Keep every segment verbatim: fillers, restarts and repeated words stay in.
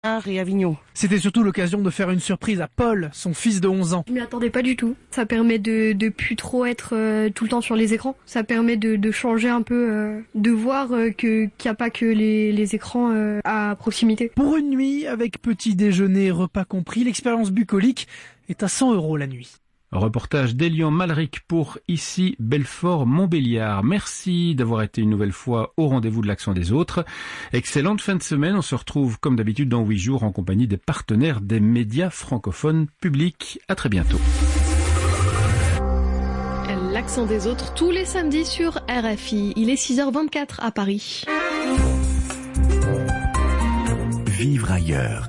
et Avignon. C'était surtout l'occasion de faire une surprise à Paul, son fils de onze ans. Je m'y attendais pas du tout. Ça permet de, de plus trop être euh, tout le temps sur les écrans. Ça permet de, de changer un peu, euh, de voir euh, que, qu'il n'y a pas que les, les écrans euh, à proximité. Pour une nuit, avec petit déjeuner et repas compris, l'expérience bucolique est à cent euros la nuit. Reportage d'Elian Malric pour Ici Belfort-Montbéliard. Merci d'avoir été une nouvelle fois au rendez-vous de l'Accent des autres. Excellente fin de semaine. On se retrouve comme d'habitude dans huit jours en compagnie des partenaires des médias francophones publics. À très bientôt. L'Accent des autres tous les samedis sur R F I. Il est six heures vingt-quatre à Paris. Vivre ailleurs.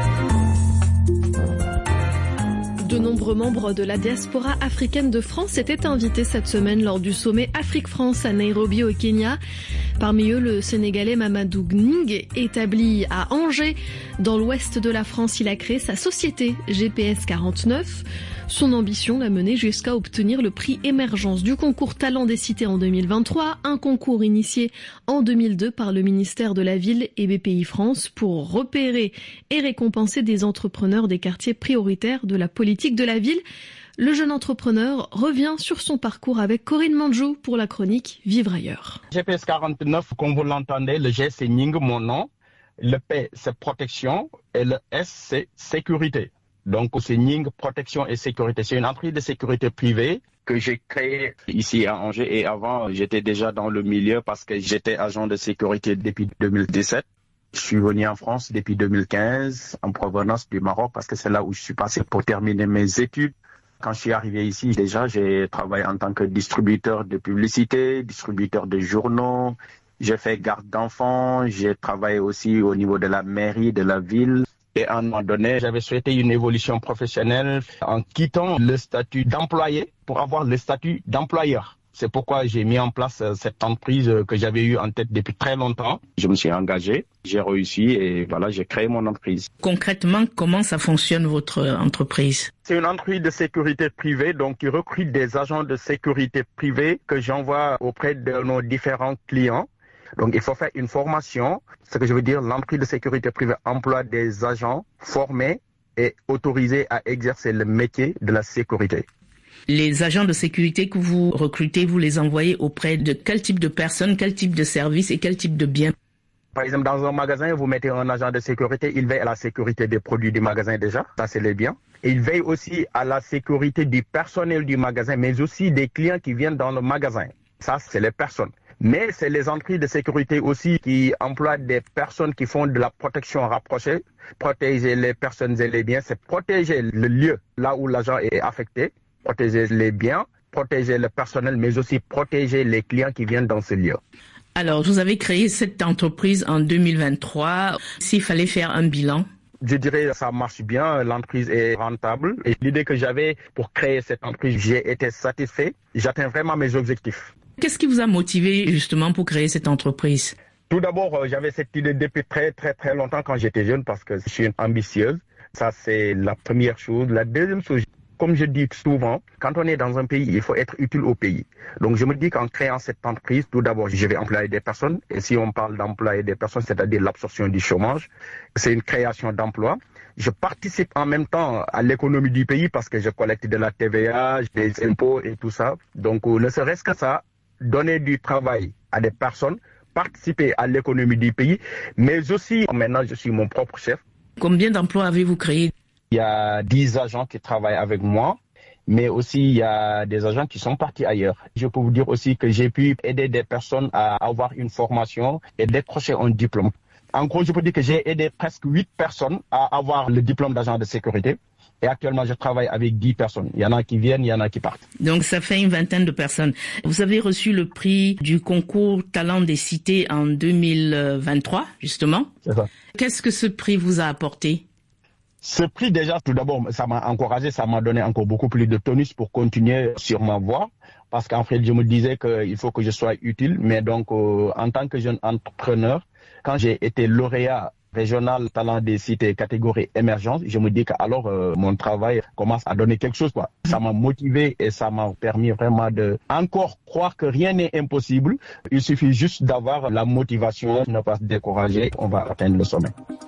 De nombreux membres de la diaspora africaine de France étaient invités cette semaine lors du sommet Afrique-France à Nairobi au Kenya. Parmi eux, le Sénégalais Mamadou Gning, établi à Angers, dans l'ouest de la France. Il a créé sa société G P S quarante-neuf. Son ambition l'a mené jusqu'à obtenir le prix Émergence du concours Talent des Cités en deux mille vingt-trois, un concours initié en deux mille deux par le ministère de la Ville et B P I France pour repérer et récompenser des entrepreneurs des quartiers prioritaires de la politique de la ville. Le jeune entrepreneur revient sur son parcours avec Corinne Manjou pour la chronique Vivre ailleurs. G P S quarante-neuf, comme vous l'entendez, le G c'est Ning, mon nom, le P c'est protection et le S c'est sécurité. Donc c'est Ning, protection et sécurité. C'est une entreprise de sécurité privée que j'ai créée ici à Angers et avant j'étais déjà dans le milieu parce que j'étais agent de sécurité depuis deux mille dix-sept. Je suis venu en France depuis deux mille quinze en provenance du Maroc parce que c'est là où je suis passé pour terminer mes études. Quand je suis arrivé ici, déjà j'ai travaillé en tant que distributeur de publicité, distributeur de journaux. J'ai fait garde d'enfants, j'ai travaillé aussi au niveau de la mairie de la ville. Et à un moment donné, j'avais souhaité une évolution professionnelle en quittant le statut d'employé pour avoir le statut d'employeur. C'est pourquoi j'ai mis en place cette entreprise que j'avais eue en tête depuis très longtemps. Je me suis engagé, j'ai réussi et voilà, j'ai créé mon entreprise. Concrètement, comment ça fonctionne votre entreprise? C'est une entreprise de sécurité privée, donc qui recrute des agents de sécurité privée que j'envoie auprès de nos différents clients. Donc il faut faire une formation, ce que je veux dire, l'entreprise de sécurité privée emploie des agents formés et autorisés à exercer le métier de la sécurité. Les agents de sécurité que vous recrutez, vous les envoyez auprès de quel type de personnes, quel type de services et quel type de biens? Par exemple, dans un magasin, vous mettez un agent de sécurité, il veille à la sécurité des produits du magasin déjà, ça c'est les biens. Et il veille aussi à la sécurité du personnel du magasin, mais aussi des clients qui viennent dans le magasin. Ça, c'est les personnes. Mais c'est les entreprises de sécurité aussi qui emploient des personnes qui font de la protection rapprochée. Protéger les personnes et les biens, c'est protéger le lieu là où l'agent est affecté, protéger les biens, protéger le personnel, mais aussi protéger les clients qui viennent dans ce lieu. Alors, vous avez créé cette entreprise en deux mille vingt-trois. S'il fallait faire un bilan? Je dirais ça marche bien, l'entreprise est rentable. Et l'idée que j'avais pour créer cette entreprise, j'ai été satisfait. J'atteins vraiment mes objectifs. Qu'est-ce qui vous a motivé justement pour créer cette entreprise? Tout d'abord, euh, j'avais cette idée depuis très très très longtemps quand j'étais jeune parce que je suis ambitieuse. Ça, c'est la première chose. La deuxième chose, comme je dis souvent, quand on est dans un pays, il faut être utile au pays. Donc je me dis qu'en créant cette entreprise, tout d'abord, je vais employer des personnes. Et si on parle d'employer des personnes, c'est-à-dire l'absorption du chômage, c'est une création d'emplois. Je participe en même temps à l'économie du pays parce que je collecte de la T V A, des impôts et tout ça. Donc ne serait-ce que ça, donner du travail à des personnes, participer à l'économie du pays, mais aussi, maintenant je suis mon propre chef. Combien d'emplois avez-vous créé? Il y a dix agents qui travaillent avec moi, mais aussi il y a des agents qui sont partis ailleurs. Je peux vous dire aussi que j'ai pu aider des personnes à avoir une formation et décrocher un diplôme. En gros, je peux dire que j'ai aidé presque huit personnes à avoir le diplôme d'agent de sécurité. Et actuellement, je travaille avec dix personnes. Il y en a qui viennent, il y en a qui partent. Donc, ça fait une vingtaine de personnes. Vous avez reçu le prix du concours Talent des Cités en deux mille vingt-trois, justement. C'est ça. Qu'est-ce que ce prix vous a apporté? Ce prix, déjà, tout d'abord, ça m'a encouragé, ça m'a donné encore beaucoup plus de tonus pour continuer sur ma voie. Parce qu'en fait, je me disais qu'il faut que je sois utile. Mais donc, euh, en tant que jeune entrepreneur, quand j'ai été lauréat régional talent des cités catégorie émergence, je me dis que alors euh, mon travail commence à donner quelque chose, quoi. Ça m'a motivé et ça m'a permis vraiment de encore croire que rien n'est impossible. Il suffit juste d'avoir la motivation, ne pas se décourager, on va atteindre le sommet.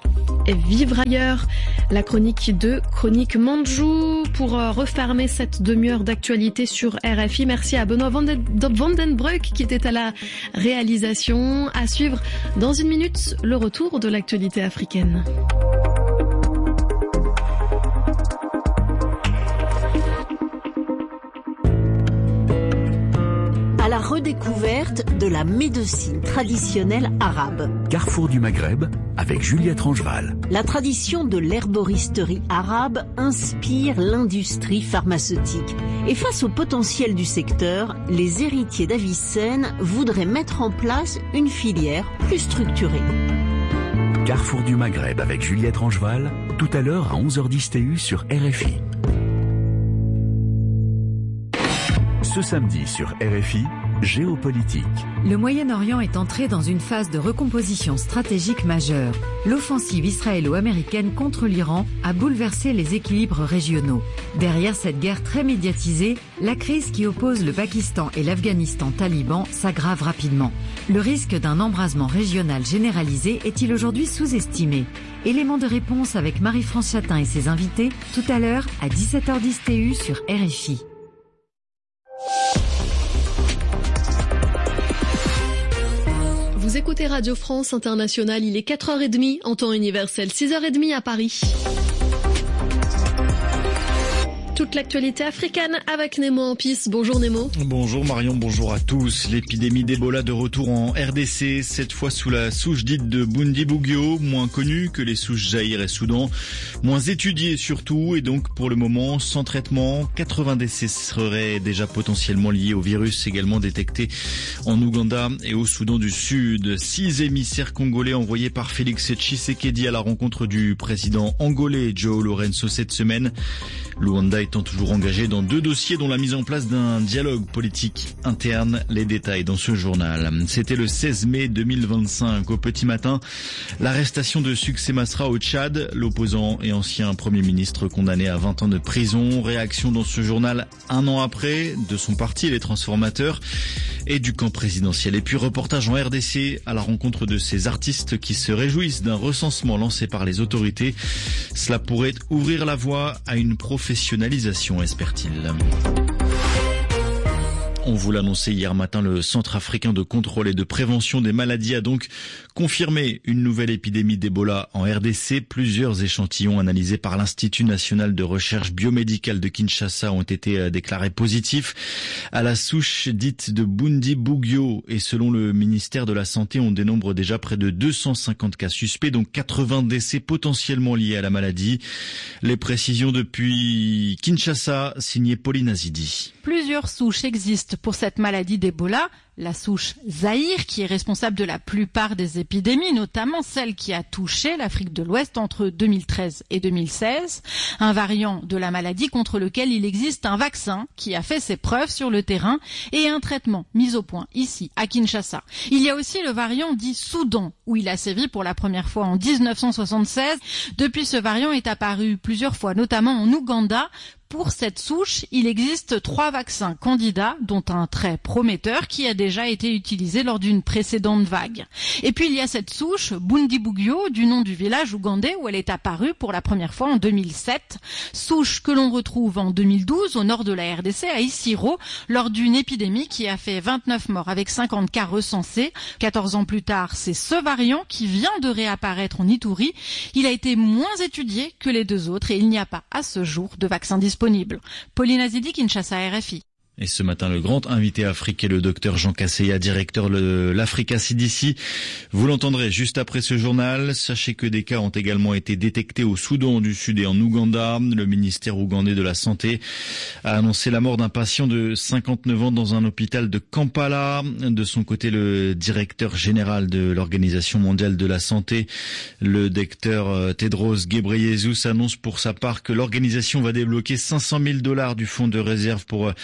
Vivre ailleurs, la chronique de Chronique Mandjou pour refermer cette demi-heure d'actualité sur R F I. Merci à Benoît Vandenbreuk qui était à la réalisation. À suivre dans une minute le retour de l'actualité africaine. À la redécouverte de la médecine traditionnelle arabe. Carrefour du Maghreb avec Juliette Rangeval. La tradition de l'herboristerie arabe inspire l'industrie pharmaceutique. Et face au potentiel du secteur, les héritiers d'Avicenne voudraient mettre en place une filière plus structurée. Carrefour du Maghreb avec Juliette Rangeval, tout à l'heure à onze heures dix T U sur R F I. Ce samedi sur R F I, géopolitique. Le Moyen-Orient est entré dans une phase de recomposition stratégique majeure. L'offensive israélo-américaine contre l'Iran a bouleversé les équilibres régionaux. Derrière cette guerre très médiatisée, la crise qui oppose le Pakistan et l'Afghanistan taliban s'aggrave rapidement. Le risque d'un embrasement régional généralisé est-il aujourd'hui sous-estimé? Élément de réponse avec Marie-France Chatin et ses invités, tout à l'heure à dix-sept heures dix T U sur R F I. Vous écoutez Radio France Internationale, il est quatre heures trente en temps universel, six heures trente à Paris. Toute l'actualité africaine avec Nemo Ampis. Bonjour Nemo. Bonjour Marion, bonjour à tous. L'épidémie d'Ebola de retour en R D C, cette fois sous la souche dite de Bundibugyo, moins connue que les souches Zaïre et Soudan, moins étudiée surtout et donc pour le moment sans traitement. quatre-vingts décès seraient déjà potentiellement liés au virus également détecté en Ouganda et au Soudan du Sud. Six émissaires congolais envoyés par Félix Tshisekedi à la rencontre du président angolais João Lourenço cette semaine. Luanda étant toujours engagé dans deux dossiers dont la mise en place d'un dialogue politique interne. Les détails dans ce journal. C'était le seize mai deux mille vingt-cinq. Au petit matin, l'arrestation de Succé Masra au Tchad, l'opposant et ancien Premier ministre condamné à vingt ans de prison. Réaction dans ce journal un an après de son parti Les Transformateurs et du camp présidentiel. Et puis reportage en R D C à la rencontre de ces artistes qui se réjouissent d'un recensement lancé par les autorités. Cela pourrait ouvrir la voie à une professionnalisation, espère-t-il. On vous l'annonçait hier matin, le Centre africain de contrôle et de prévention des maladies a donc confirmé une nouvelle épidémie d'Ebola en R D C. Plusieurs échantillons analysés par l'Institut national de recherche biomédicale de Kinshasa ont été déclarés positifs à la souche dite de Bundibugyo. Et selon le ministère de la Santé, on dénombre déjà près de deux cent cinquante cas suspects, donc quatre-vingts décès potentiellement liés à la maladie. Les précisions depuis Kinshasa, signé Pauline Azidi. Plusieurs souches existent pour cette maladie d'Ebola. La souche Zaïre, qui est responsable de la plupart des épidémies, notamment celle qui a touché l'Afrique de l'Ouest entre deux mille treize et deux mille seize. Un variant de la maladie contre lequel il existe un vaccin qui a fait ses preuves sur le terrain et un traitement mis au point ici, à Kinshasa. Il y a aussi le variant dit Soudan, où il a sévi pour la première fois en dix-neuf cent soixante-seize. Depuis, ce variant est apparu plusieurs fois, notamment en Ouganda. Pour cette souche, il existe trois vaccins candidats, dont un très prometteur qui a déjà été utilisé lors d'une précédente vague. Et puis il y a cette souche, Bundibugyo, du nom du village ougandais où elle est apparue pour la première fois en deux mille sept. Souche que l'on retrouve en deux mille douze au nord de la R D C, à Isiro, lors d'une épidémie qui a fait vingt-neuf morts avec cinquante cas recensés. quatorze ans plus tard, c'est ce variant qui vient de réapparaître en Ituri. Il a été moins étudié que les deux autres et il n'y a pas à ce jour de vaccin disponible. Pauline Azidi, Kinshasa, R F I. Et ce matin, le grand invité Afrique est le docteur Jean Casseya, directeur de l'Africa C D C. Vous l'entendrez juste après ce journal. Sachez que des cas ont également été détectés au Soudan du Sud et en Ouganda. Le ministère ougandais de la Santé a annoncé la mort d'un patient de cinquante-neuf ans dans un hôpital de Kampala. De son côté, le directeur général de l'Organisation mondiale de la santé, le docteur Tedros Ghebreyesus, annonce pour sa part que l'organisation va débloquer cinq cent mille dollars du fonds de réserve pour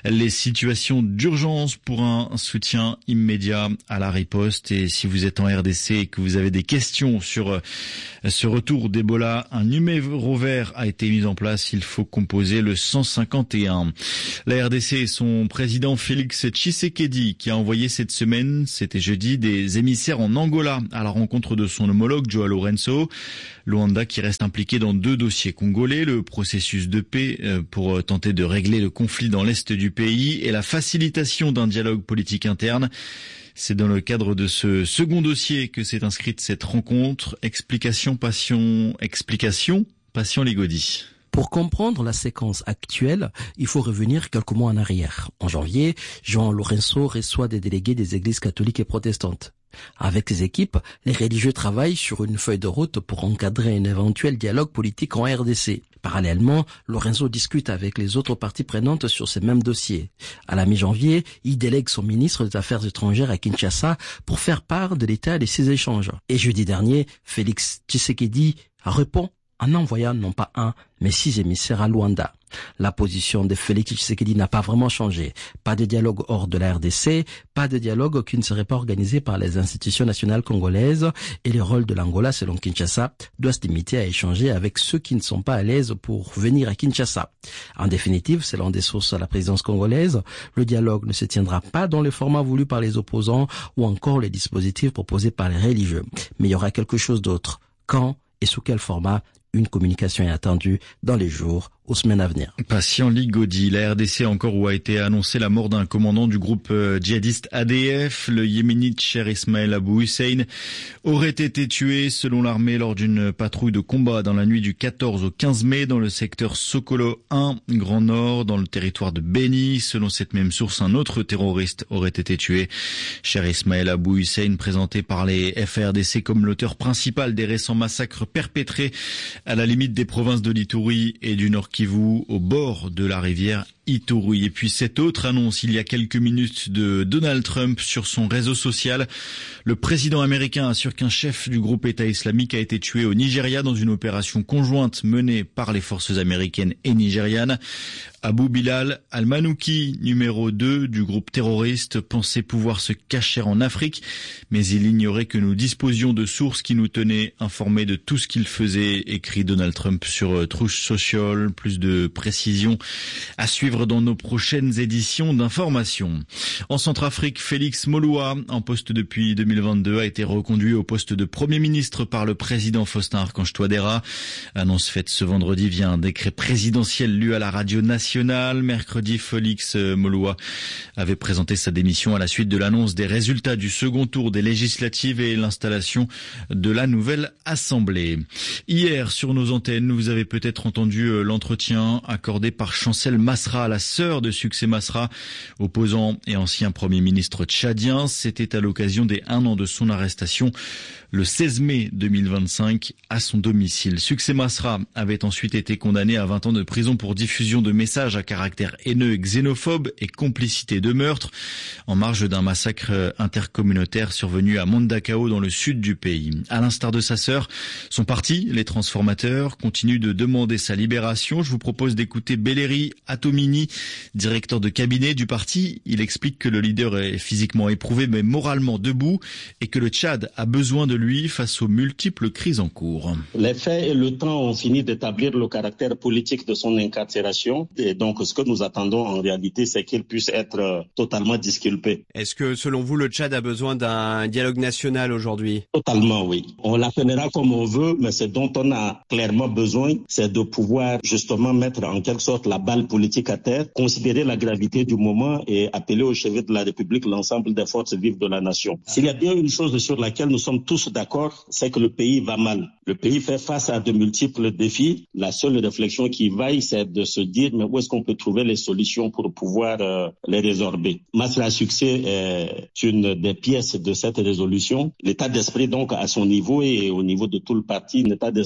les situations d'urgence pour un soutien immédiat à la riposte. Et si vous êtes en R D C et que vous avez des questions sur ce retour d'Ebola, un numéro vert a été mis en place. Il faut composer le cent cinquante et un. La R D C et son président Félix Tshisekedi qui a envoyé cette semaine, c'était jeudi, des émissaires en Angola à la rencontre de son homologue João Lourenço. Luanda qui reste impliqué dans deux dossiers congolais, le processus de paix pour tenter de régler le conflit dans l'est du pays et la facilitation d'un dialogue politique interne. C'est dans le cadre de ce second dossier que s'est inscrite cette rencontre. Explication, passion, explication, passion Ligodi. Pour comprendre la séquence actuelle, il faut revenir quelques mois en arrière. En janvier, João Lourenço reçoit des délégués des églises catholiques et protestantes. Avec ses équipes, les religieux travaillent sur une feuille de route pour encadrer un éventuel dialogue politique en R D C. Parallèlement, Lourenço discute avec les autres parties prenantes sur ces mêmes dossiers. À la mi-janvier, il délègue son ministre des Affaires étrangères à Kinshasa pour faire part de l'état de ces échanges. Et jeudi dernier, Félix Tshisekedi répond en envoyant non pas un, mais six émissaires à Luanda. La position de Félix Tshisekedi n'a pas vraiment changé. Pas de dialogue hors de la R D C, pas de dialogue qui ne serait pas organisé par les institutions nationales congolaises, et le rôle de l'Angola, selon Kinshasa, doit se limiter à échanger avec ceux qui ne sont pas à l'aise pour venir à Kinshasa. En définitive, selon des sources à la présidence congolaise, le dialogue ne se tiendra pas dans le format voulu par les opposants ou encore les dispositifs proposés par les religieux. Mais il y aura quelque chose d'autre. Quand et sous quel format? Une communication est attendue dans les jours aux semaines à venir. Patient Ligodi, la R D C encore où a été annoncée la mort d'un commandant du groupe djihadiste A D F, le yéménite Cher Ismaël Abou Hussein, aurait été tué selon l'armée lors d'une patrouille de combat dans la nuit du quatorze au quinze mai dans le secteur Sokolo un, Grand Nord, dans le territoire de Beni. Selon cette même source, un autre terroriste aurait été tué. Cher Ismaël Abou Hussein, présenté par les F R D C comme l'auteur principal des récents massacres perpétrés à la limite des provinces de l'Ituri et du Nord Kivu, au bord de la rivière Ituri. Et puis cette autre annonce il y a quelques minutes de Donald Trump sur son réseau social. Le président américain assure qu'un chef du groupe État islamique a été tué au Nigeria dans une opération conjointe menée par les forces américaines et nigérianes. Abou Bilal al-Manouki, numéro deux du groupe terroriste, pensait pouvoir se cacher en Afrique, mais il ignorait que nous disposions de sources qui nous tenaient informés de tout ce qu'il faisait, écrit Donald Trump sur Truth Social. Plus de précisions à suivre dans nos prochaines éditions d'information. En Centrafrique, Félix Moloua, en poste depuis deux mille vingt-deux, a été reconduit au poste de Premier ministre par le président Faustin Archange Touadéra. Annonce faite ce vendredi via un décret présidentiel lu à la radio nationale. Mercredi, Félix Moloua avait présenté sa démission à la suite de l'annonce des résultats du second tour des législatives et l'installation de la nouvelle Assemblée. Hier, sur nos antennes, vous avez peut-être entendu l'entretien accordé par Chancel Masra, la sœur de Succès Masra, opposant et ancien Premier ministre tchadien. C'était à l'occasion des un an de son arrestation le seize mai deux mille vingt-cinq à son domicile. Succès Masra avait ensuite été condamné à vingt ans de prison pour diffusion de messages à caractère haineux et xénophobe et complicité de meurtre en marge d'un massacre intercommunautaire survenu à Mondakao dans le sud du pays. À l'instar de sa sœur, son parti, les Transformateurs, continue de demander sa libération. Je vous propose d'écouter Belleri Atomini, directeur de cabinet du parti. Il explique que le leader est physiquement éprouvé mais moralement debout et que le Tchad a besoin de lui face aux multiples crises en cours. Les faits et le temps ont fini d'établir le caractère politique de son incarcération. Et donc, ce que nous attendons en réalité, c'est qu'il puisse être totalement disculpé. Est-ce que, selon vous, le Tchad a besoin d'un dialogue national aujourd'hui? Totalement, oui. On l'appellera comme on veut, mais ce dont on a clairement besoin, c'est de pouvoir justement mettre en quelque sorte la balle politique à terre, considérer la gravité du moment et appeler au chevet de la République l'ensemble des forces vives de la nation. S'il y a bien une chose sur laquelle nous sommes tous d'accord, c'est que le pays va mal. Le pays fait face à de multiples défis. La seule réflexion qui vaille, c'est de se dire mais où est-ce qu'on peut trouver les solutions pour pouvoir euh, les résorber. Masra Succès est une des pièces de cette résolution. L'état d'esprit donc à son niveau et au niveau de tout le parti, un état d'esprit de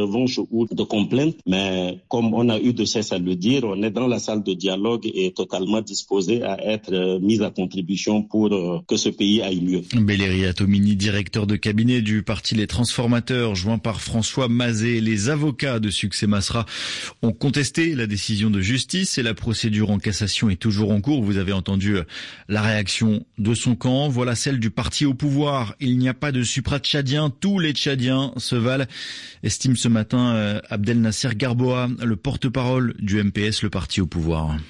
revanche ou de complainte, mais comme on a eu de cesse à le dire, on est dans la salle de dialogue et totalement disposé à être mis à contribution pour que ce pays aille mieux. Belleri Atomini, directeur de cabinet du parti Les Transformateurs, joint par François Mazet. Les avocats de Succès Masra ont contesté la décision de justice et la procédure en cassation est toujours en cours. Vous avez entendu la réaction de son camp. Voilà celle du parti au pouvoir. Il n'y a pas de supra-tchadien. Tous les Tchadiens se valent, estime ce matin euh, Abdel Nasser Garboa, le porte-parole du M P S, le parti au pouvoir. Nous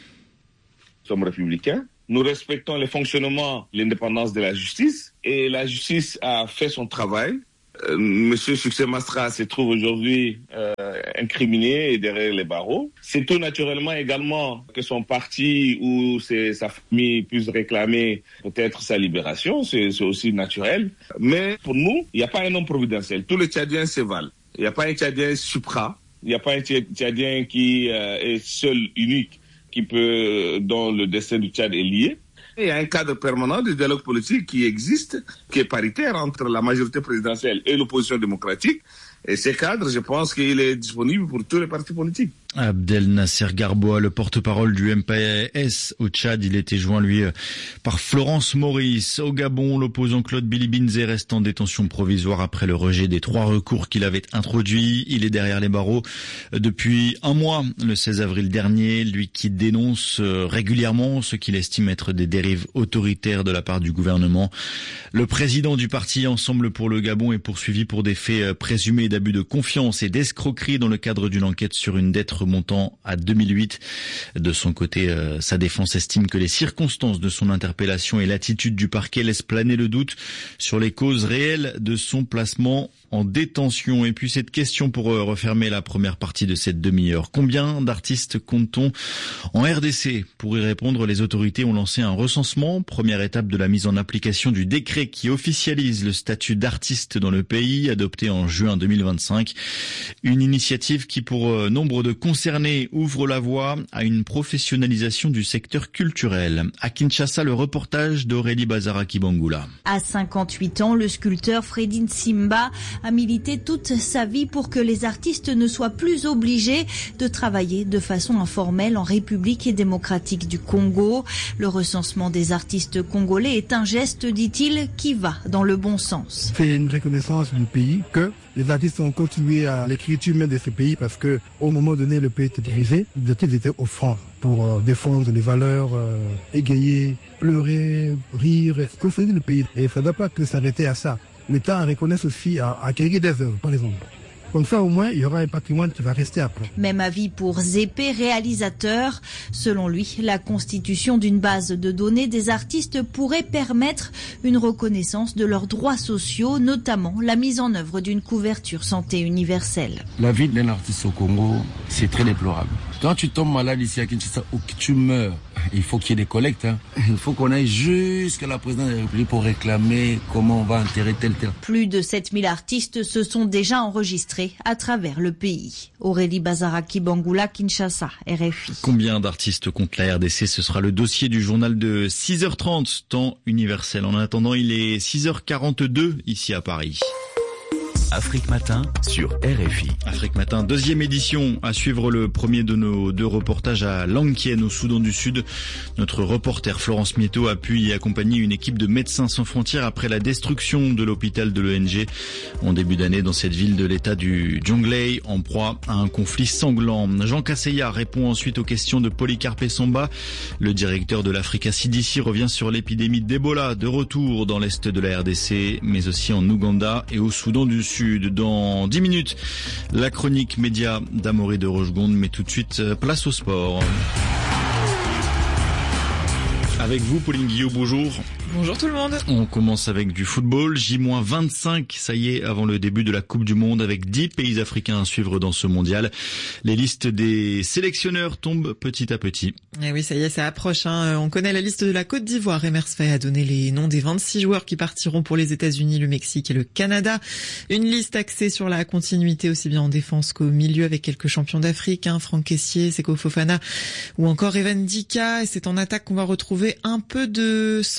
sommes républicains. Nous respectons le fonctionnement, l'indépendance de la justice. Et la justice a fait son travail. Euh, Monsieur Succès Masra se trouve aujourd'hui euh, incriminé et derrière les barreaux. C'est tout naturellement également que son parti ou ses, sa famille puisse réclamer peut-être sa libération. C'est, c'est aussi naturel. Mais pour nous, il n'y a pas un homme providentiel. Tous les Tchadiens se valent. Il n'y a pas un Tchadien supra. Il n'y a pas un Tchadien qui euh, est seul, unique, qui peut, dont le destin du Tchad est lié. Il y a un cadre permanent de dialogue politique qui existe, qui est paritaire entre la majorité présidentielle et l'opposition démocratique. Et ce cadre, je pense qu'il est disponible pour tous les partis politiques. Abdel Nasser Garboa, le porte-parole du M P S au Tchad, il était joint, lui, par Florence Maurice. Au Gabon, l'opposant Claude Bilibinze reste en détention provisoire après le rejet des trois recours qu'il avait introduits. Il est derrière les barreaux depuis un mois, le seize avril dernier, lui qui dénonce régulièrement ce qu'il estime être des dérives autoritaires de la part du gouvernement. Le président du parti Ensemble pour le Gabon est poursuivi pour des faits présumés d'abus de confiance et d'escroquerie dans le cadre d'une enquête sur une dette remontant à deux mille huit. De son côté, euh, sa défense estime que les circonstances de son interpellation et l'attitude du parquet laissent planer le doute sur les causes réelles de son placement en détention. Et puis cette question pour euh, refermer la première partie de cette demi-heure. Combien d'artistes compte-t-on en R D C? Pour y répondre, les autorités ont lancé un recensement, première étape de la mise en application du décret qui officialise le statut d'artiste dans le pays, adopté en juin deux mille vingt-cinq. Une initiative qui, pour euh, nombre de concernés, ouvre la voie à une professionnalisation du secteur culturel. À Kinshasa, le reportage d'Aurélie Bazaraki-Bangula. À cinquante-huit ans, le sculpteur Fredin Simba a milité toute sa vie pour que les artistes ne soient plus obligés de travailler de façon informelle en République démocratique du Congo. Le recensement des artistes congolais est un geste, dit-il, qui va dans le bon sens. C'est une reconnaissance du pays que les artistes ont contribué à l'écriture même de ce pays parce que au moment donné, le pays était divisé. Les artistes étaient au front pour euh, défendre les valeurs, euh, égayer, pleurer, rire, construire le pays. Et ça ne doit pas que s'arrêter à ça. L'État reconnaisse aussi à, à acquérir des œuvres, par exemple. Comme ça, au moins, il y aura un patrimoine qui va rester après. Même avis pour Zépé, réalisateur. Selon lui, la constitution d'une base de données des artistes pourrait permettre une reconnaissance de leurs droits sociaux, notamment la mise en œuvre d'une couverture santé universelle. La vie d'un artiste au Congo, c'est très déplorable. Quand tu tombes malade ici à Kinshasa ou que tu meurs, il faut qu'il y ait des collectes. Hein. Il faut qu'on aille jusqu'à la présidence de la République pour réclamer comment on va enterrer tel tel. Plus de sept mille artistes se sont déjà enregistrés à travers le pays. Aurélie Bazaraki-Bangula, Kinshasa, R F I. Combien d'artistes compte la R D C? Ce sera le dossier du journal de six heures trente, temps universel. En attendant, il est six heures quarante-deux ici à Paris. Afrique Matin sur R F I. Afrique Matin, deuxième édition, à suivre le premier de nos deux reportages à Lankien, au Soudan du Sud. Notre reporter Florence Mieto a pu y accompagner une équipe de Médecins sans frontières après la destruction de l'hôpital de l'O N G en début d'année dans cette ville de l'état du Jonglei, en proie à un conflit sanglant. Jean Kasseya répond ensuite aux questions de Polycarpe Samba. Le directeur de l'Africa C D C revient sur l'épidémie d'Ebola, de retour dans l'est de la R D C, mais aussi en Ouganda et au Soudan du Sud. Dans dix minutes, la chronique média d'Amaury de Rochegonde, mais tout de suite, place au sport. Avec vous, Pauline Guillot, bonjour. Bonjour tout le monde. On commence avec du football. J vingt-cinq, ça y est, avant le début de la Coupe du Monde, avec dix pays africains à suivre dans ce mondial. Les listes des sélectionneurs tombent petit à petit. Et oui, ça y est, ça approche. Hein. On connaît la liste de la Côte d'Ivoire. Emers Faye a donné les noms des vingt-six joueurs qui partiront pour les États-Unis, le Mexique et le Canada. Une liste axée sur la continuité aussi bien en défense qu'au milieu, avec quelques champions d'Afrique, hein, Franck Kessié, Seko Fofana ou encore Evan Dika. Et c'est en attaque qu'on va retrouver un peu de sang neuf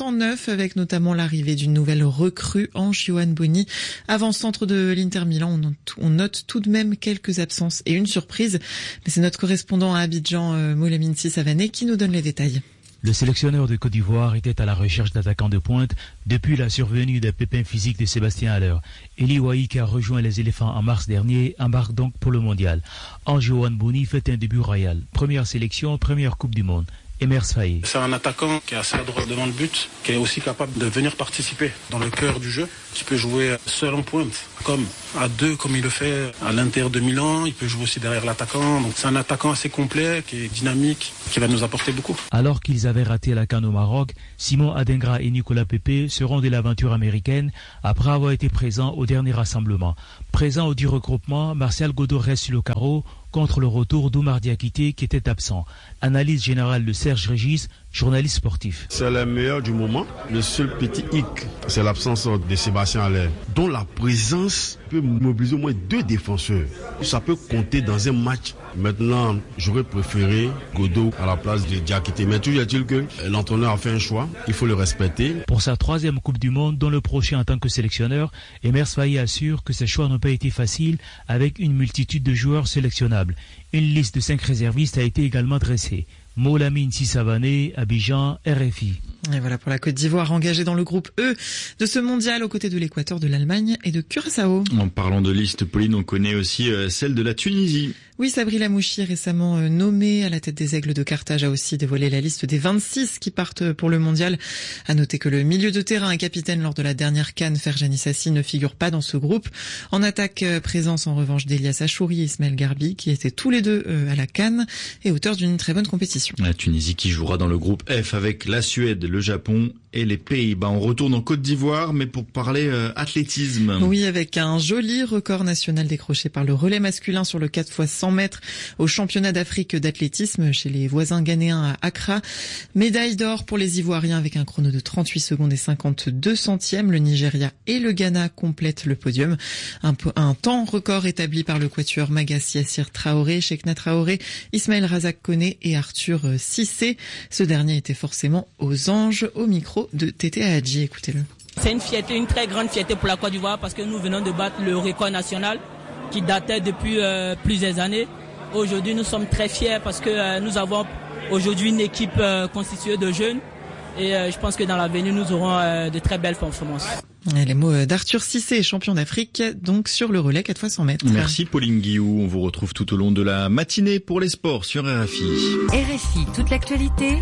neuf, avec notamment l'arrivée d'une nouvelle recrue, Ange Yohan Boni. Avant-centre de l'Inter Milan, on note, on note tout de même quelques absences et une surprise. Mais c'est notre correspondant à Abidjan, euh, Moulamin Sissavané, qui nous donne les détails. Le sélectionneur de Côte d'Ivoire était à la recherche d'attaquants de pointe depuis la survenue des pépins physiques de Sébastien Haller. Eli Wahi, qui a rejoint les éléphants en mars dernier, embarque donc pour le mondial. Ange Yohan Boni fait un début royal. Première sélection, première Coupe du Monde. Emers Faye. C'est un attaquant qui est assez adroit devant le but, qui est aussi capable de venir participer dans le cœur du jeu, qui peut jouer seul en pointe, comme à deux, comme il le fait à l'Inter de Milan. Il peut jouer aussi derrière l'attaquant. Donc c'est un attaquant assez complet, qui est dynamique, qui va nous apporter beaucoup. Alors qu'ils avaient raté la CAN au Maroc, Simon Adingra et Nicolas Pepe seront de l'aventure américaine après avoir été présents au dernier rassemblement. Présent au dit regroupement, Martial Godot reste sur le carreau contre le retour d'Oumar Diakité qui était absent. Analyse générale de Serge Régis, journaliste sportif. C'est le meilleur du moment. Le seul petit hic, c'est l'absence de Sébastien Haller, dont la présence peut mobiliser au moins deux défenseurs. Ça peut compter dans un match. Maintenant, j'aurais préféré Godot à la place de Diakité. Mais toujours est-il que l'entraîneur a fait un choix, il faut le respecter. Pour sa troisième Coupe du Monde, dont le prochain en tant que sélectionneur, Emers Faye assure que ses choix n'ont pas été faciles avec une multitude de joueurs sélectionnables. Une liste de cinq réservistes a été également dressée. Moulamin Sissavané, Abidjan, R F I. Et voilà pour la Côte d'Ivoire, engagée dans le groupe E de ce mondial aux côtés de l'Équateur, de l'Allemagne et de Curaçao. En parlant de liste, Pauline, on connaît aussi euh, celle de la Tunisie. Oui, Sabri Lamouchi, récemment euh, nommé à la tête des Aigles de Carthage, a aussi dévoilé la liste des vingt-six qui partent pour le mondial. À noter que le milieu de terrain et capitaine lors de la dernière CAN, Ferjani Sassi, ne figure pas dans ce groupe. En attaque, euh, présence en revanche d'Elias Achouri et Ismaël Garbi, qui étaient tous les deux euh, à la CAN et auteurs d'une très bonne compétition. La Tunisie qui jouera dans le groupe F avec la Suède, le Japon et les Pays-Bas. On retourne en Côte d'Ivoire, mais pour parler euh, athlétisme. Oui, avec un joli record national décroché par le relais masculin sur le quatre fois cent mètres au championnat d'Afrique d'athlétisme chez les voisins ghanéens à Accra. Médaille d'or pour les Ivoiriens avec un chrono de trente-huit secondes et cinquante-deux centièmes. Le Nigeria et le Ghana complètent le podium. Un, un temps record établi par le quatuor Magassi Yassir Traoré, Cheikhna Traoré, Ismaël Razak Koné et Arthur Cissé. Ce dernier était forcément aux anges au micro de Tété Hadji. Écoutez-le. C'est une fierté, une très grande fierté pour la Côte d'Ivoire parce que nous venons de battre le record national qui datait depuis euh, plusieurs années. Aujourd'hui, nous sommes très fiers parce que euh, nous avons aujourd'hui une équipe euh, constituée de jeunes et euh, je pense que dans l'avenir, nous aurons euh, de très belles performances. Et les mots d'Arthur Cissé, champion d'Afrique, donc sur le relais quatre fois cent mètres. Merci Pauline Guillou. On vous retrouve tout au long de la matinée pour les sports sur R F I. R F I, toute l'actualité.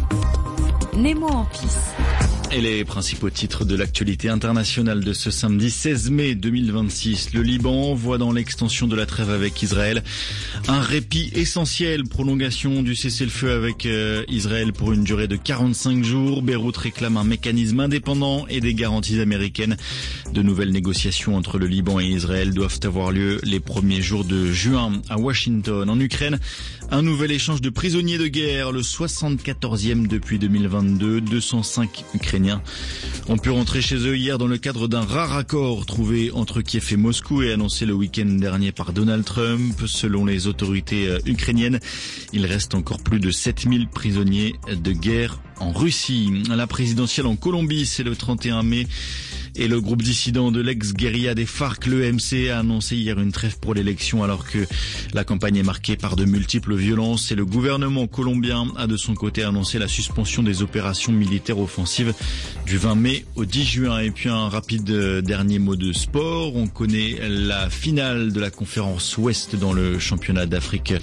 Nemo en piste. Et les principaux titres de l'actualité internationale de ce samedi seize mai deux mille vingt-six. Le Liban voit dans l'extension de la trêve avec Israël un répit essentiel. Prolongation du cessez-le-feu avec euh, Israël pour une durée de quarante-cinq jours. Beyrouth réclame un mécanisme indépendant et des garanties américaines. De nouvelles négociations entre le Liban et Israël doivent avoir lieu les premiers jours de juin à Washington. En Ukraine, un nouvel échange de prisonniers de guerre, le soixante-quatorzième depuis deux mille vingt-deux. deux cent cinq Ukrainiens ont pu rentrer chez eux hier dans le cadre d'un rare accord trouvé entre Kiev et Moscou et annoncé le week-end dernier par Donald Trump. Selon les autorités ukrainiennes, il reste encore plus de sept mille prisonniers de guerre en Russie. La présidentielle en Colombie, c'est le trente et un mai. Et le groupe dissident de l'ex-guérilla des FARC, l'E M C, a annoncé hier une trêve pour l'élection alors que la campagne est marquée par de multiples violences. Et le gouvernement colombien a de son côté annoncé la suspension des opérations militaires offensives du vingt mai au dix juin. Et puis un rapide dernier mot de sport. On connaît la finale de la conférence Ouest dans le championnat d'Afrique,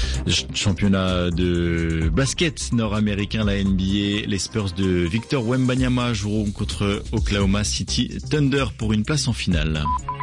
championnat de basket nord-américain, la N B A. Les Spurs de Victor Wembanyama joueront contre Oklahoma City Thunder pour une place en finale.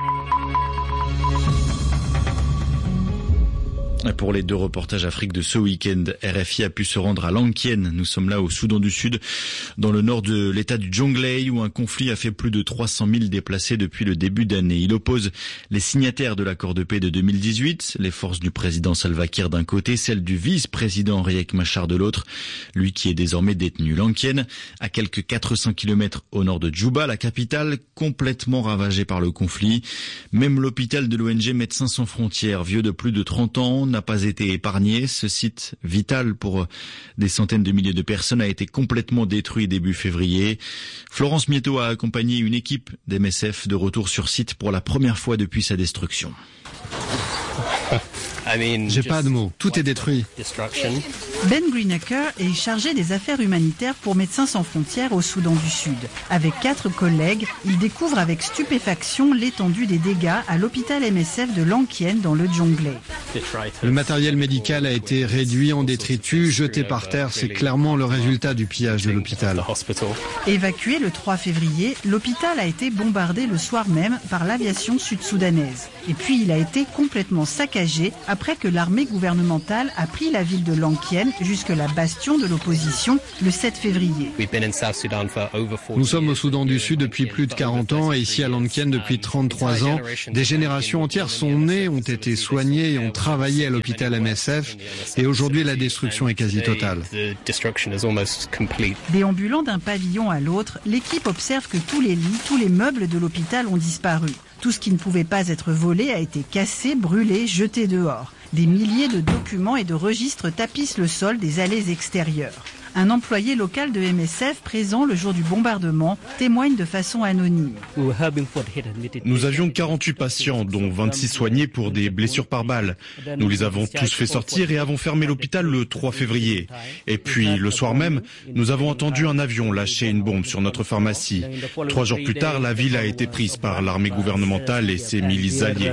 Pour les deux reportages Afrique de ce week-end, R F I a pu se rendre à Lankien. Nous sommes là au Soudan du Sud, dans le nord de l'état du Jonglei, où un conflit a fait plus de trois cent mille déplacés depuis le début d'année. Il oppose les signataires de l'accord de paix de deux mille dix-huit, les forces du président Salva Kiir d'un côté, celles du vice-président Riek Machar de l'autre, lui qui est désormais détenu. Lankien, à quelques quatre cents kilomètres au nord de Djouba, la capitale, complètement ravagée par le conflit. Même l'hôpital de l'O N G Médecins sans frontières, vieux de plus de trente ans, n'a pas été épargné. Ce site vital pour des centaines de milliers de personnes a été complètement détruit début février. Florence Mieto a accompagné une équipe d'M S F de retour sur site pour la première fois depuis sa destruction. J'ai pas de mots, tout est détruit. Ben Greenacre est chargé des affaires humanitaires pour Médecins sans frontières au Soudan du Sud. Avec quatre collègues, il découvre avec stupéfaction l'étendue des dégâts à l'hôpital M S F de Lankien dans le Djonglei. Le matériel médical a été réduit en détritus, jeté par terre, c'est clairement le résultat du pillage de l'hôpital. Évacué le trois février, l'hôpital a été bombardé le soir même par l'aviation sud-soudanaise. Et puis il a été complètement saccagé après que l'armée gouvernementale a pris la ville de Lankien, jusque-là bastion de l'opposition, le sept février. Nous sommes au Soudan du Sud depuis plus de quarante ans et ici à Lankien depuis trente-trois ans. Des générations entières sont nées, ont été soignées et ont travaillé à l'hôpital M S F. Et aujourd'hui, la destruction est quasi totale. Déambulant d'un pavillon à l'autre, l'équipe observe que tous les lits, tous les meubles de l'hôpital ont disparu. Tout ce qui ne pouvait pas être volé a été cassé, brûlé, jeté dehors. Des milliers de documents et de registres tapissent le sol des allées extérieures. Un employé local de M S F présent le jour du bombardement témoigne de façon anonyme. Nous avions quarante-huit patients, dont vingt-six soignés pour des blessures par balle. Nous les avons tous fait sortir et avons fermé l'hôpital le trois février. Et puis, le soir même, nous avons entendu un avion lâcher une bombe sur notre pharmacie. Trois jours plus tard, la ville a été prise par l'armée gouvernementale et ses milices alliées.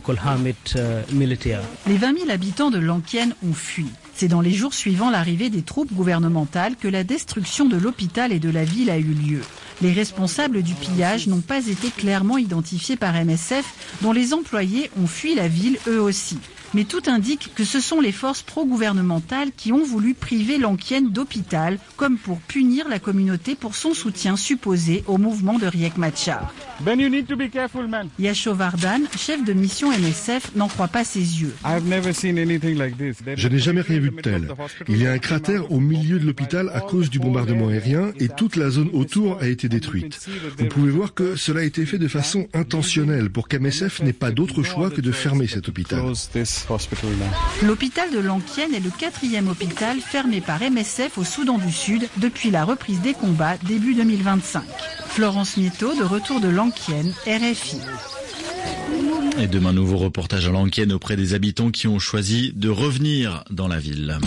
Les vingt mille habitants de Lankien ont fui. C'est dans les jours suivant l'arrivée des troupes gouvernementales que la destruction de l'hôpital et de la ville a eu lieu. Les responsables du pillage n'ont pas été clairement identifiés par M S F, dont les employés ont fui la ville eux aussi. Mais tout indique que ce sont les forces pro-gouvernementales qui ont voulu priver Lankien d'hôpital, comme pour punir la communauté pour son soutien supposé au mouvement de Riek Machar. Ben, you need to be careful, man. Yasho Vardan, chef de mission M S F, n'en croit pas ses yeux. Je n'ai jamais rien vu de tel. Il y a un cratère au milieu de l'hôpital à cause du bombardement aérien et toute la zone autour a été détruite. Vous pouvez voir que cela a été fait de façon intentionnelle pour qu'M S F n'ait pas d'autre choix que de fermer cet hôpital. L'hôpital de Lankien est le quatrième hôpital fermé par M S F au Soudan du Sud depuis la reprise des combats début deux mille vingt-cinq. Florence Mieto, de retour de Lankien, R F I. Et demain, nouveau reportage à Lankien auprès des habitants qui ont choisi de revenir dans la ville.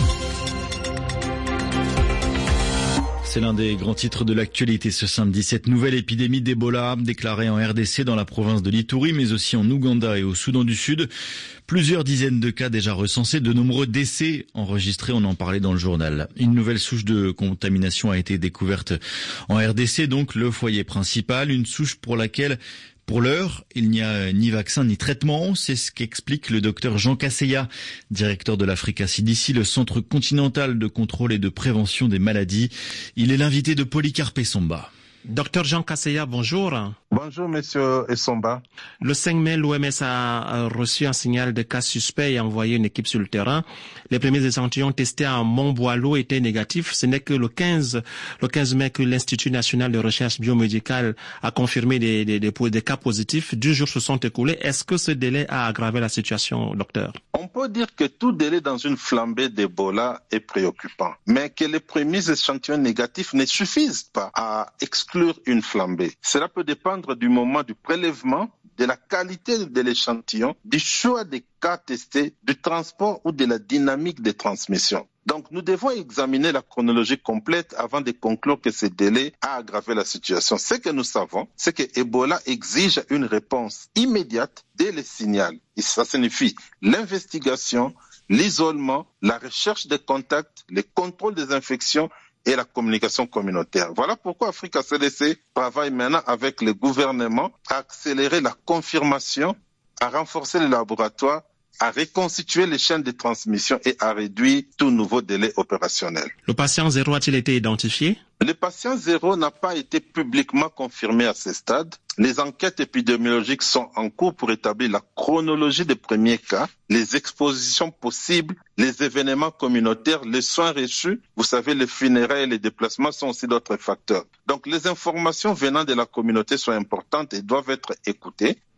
C'est l'un des grands titres de l'actualité ce samedi. Cette nouvelle épidémie d'Ebola déclarée en R D C dans la province de l'Ituri, mais aussi en Ouganda et au Soudan du Sud. Plusieurs dizaines de cas déjà recensés, de nombreux décès enregistrés, on en parlait dans le journal. Une nouvelle souche de contamination a été découverte en R D C, donc le foyer principal, une souche pour laquelle pour l'heure, il n'y a ni vaccin ni traitement. C'est ce qu'explique le docteur Jean Casseya, directeur de l'Africa C D C, le Centre continental de contrôle et de prévention des maladies. Il est l'invité de Polycarpe Somba. Docteur Jean Casseya, bonjour. Bonjour, monsieur Essomba. Le cinq mai, l'O M S a reçu un signal de cas suspect et a envoyé une équipe sur le terrain. Les premiers échantillons testés à Montboileau étaient négatifs. Ce n'est que le quinze, le quinze mai que l'Institut national de recherche biomédicale a confirmé des, des, des, des cas positifs. Deux jours se sont écoulés. Est-ce que ce délai a aggravé la situation, docteur? On peut dire que tout délai dans une flambée d'Ebola est préoccupant, mais que les premiers échantillons négatifs ne suffisent pas à exclure une flambée. Cela peut dépendre du moment du prélèvement, de la qualité de l'échantillon, du choix des cas testés, du transport ou de la dynamique de transmission. Donc, nous devons examiner la chronologie complète avant de conclure que ce délai a aggravé la situation. Ce que nous savons, c'est que Ebola exige une réponse immédiate dès le signal. Et ça signifie l'investigation, l'isolement, la recherche des contacts, le contrôle des infections et la communication communautaire. Voilà pourquoi Africa C D C travaille maintenant avec le gouvernement à accélérer la confirmation, à renforcer les laboratoires, à reconstituer les chaînes de transmission et à réduire tout nouveau délai opérationnel. Le patient zéro a-t-il été identifié? Le patient zéro n'a pas été publiquement confirmé à ce stade. Les enquêtes épidémiologiques sont en cours pour établir la chronologie des premiers cas, les expositions possibles, les événements communautaires, les soins reçus. Vous savez, les funérailles et les déplacements sont aussi d'autres facteurs. Donc, les informations venant de la communauté sont importantes et doivent être écoutées.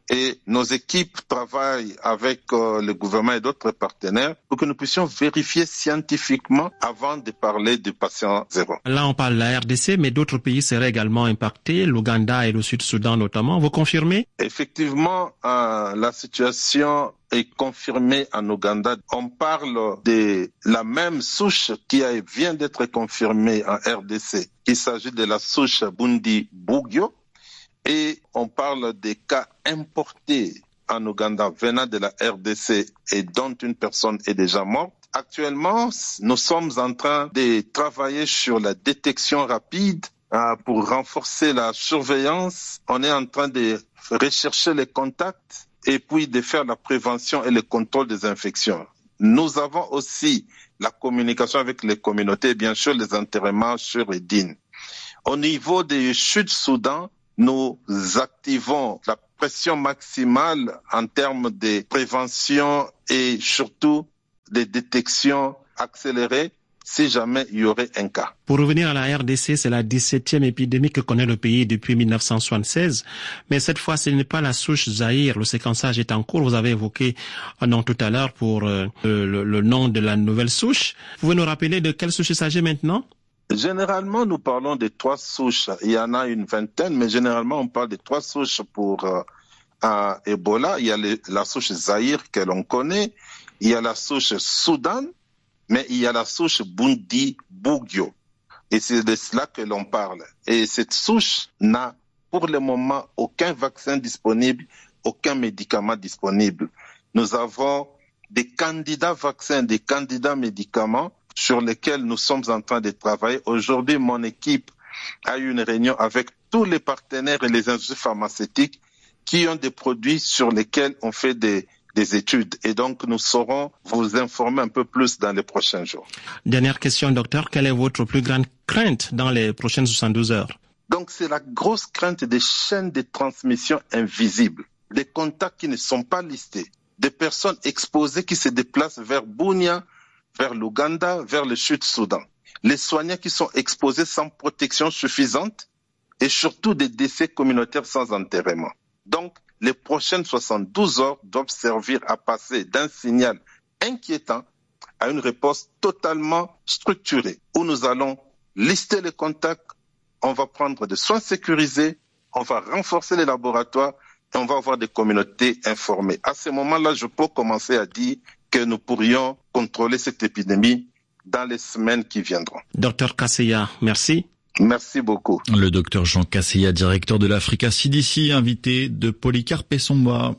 Et nos équipes travaillent avec euh, le gouvernement et d'autres partenaires pour que nous puissions vérifier scientifiquement avant de parler du patient zéro. Là, on parle de la R D C, mais d'autres pays seraient également impactés, l'Ouganda et le Sud-Soudan notamment. Vous confirmez? Effectivement, euh, la situation est confirmée en Ouganda. On parle de la même souche qui a, vient d'être confirmée en R D C. Il s'agit de la souche Bundibugyo. Et on parle des cas importés en Ouganda venant de la R D C et dont une personne est déjà morte. Actuellement, nous sommes en train de travailler sur la détection rapide euh, pour renforcer la surveillance. On est en train de rechercher les contacts et puis de faire la prévention et le contrôle des infections. Nous avons aussi la communication avec les communautés et bien sûr les enterrements sur les dînes. Au niveau des Sud-Soudan, nous activons la pression maximale en termes de prévention et surtout de détection accélérée si jamais il y aurait un cas. Pour revenir à la R D C, c'est la dix-septième épidémie que connaît le pays depuis mille neuf cent soixante-seize. Mais cette fois, ce n'est pas la souche Zaïre. Le séquençage est en cours. Vous avez évoqué un nom tout à l'heure pour euh, le, le nom de la nouvelle souche. Vous pouvez nous rappeler de quelle souche il s'agit maintenant? Généralement, nous parlons de trois souches. Il y en a une vingtaine, mais généralement, on parle de trois souches pour euh, euh, Ebola. Il y a les, la souche Zaïre que l'on connaît. Il y a la souche Soudan, mais il y a la souche Bundibugyo. Et c'est de cela que l'on parle. Et cette souche n'a pour le moment aucun vaccin disponible, aucun médicament disponible. Nous avons des candidats vaccins, des candidats médicaments sur lesquels nous sommes en train de travailler. Aujourd'hui, mon équipe a eu une réunion avec tous les partenaires et les industries pharmaceutiques qui ont des produits sur lesquels on fait des, des études. Et donc, nous saurons vous informer un peu plus dans les prochains jours. Dernière question, docteur. Quelle est votre plus grande crainte dans les prochaines soixante-douze heures? Donc, c'est la grosse crainte des chaînes de transmission invisibles, des contacts qui ne sont pas listés, des personnes exposées qui se déplacent vers Bunia, vers l'Ouganda, vers le Sud-Soudan. Les soignants qui sont exposés sans protection suffisante et surtout des décès communautaires sans enterrement. Donc, les prochaines soixante-douze heures doivent servir à passer d'un signal inquiétant à une réponse totalement structurée où nous allons lister les contacts, on va prendre des soins sécurisés, on va renforcer les laboratoires et on va avoir des communautés informées. À ce moment-là, je peux commencer à dire que nous pourrions contrôler cette épidémie dans les semaines qui viendront. Docteur Kasseya, merci. Merci beaucoup. Le docteur Jean Kasseya, directeur de l'Africa C D C, invité de Polycarpe Essomba.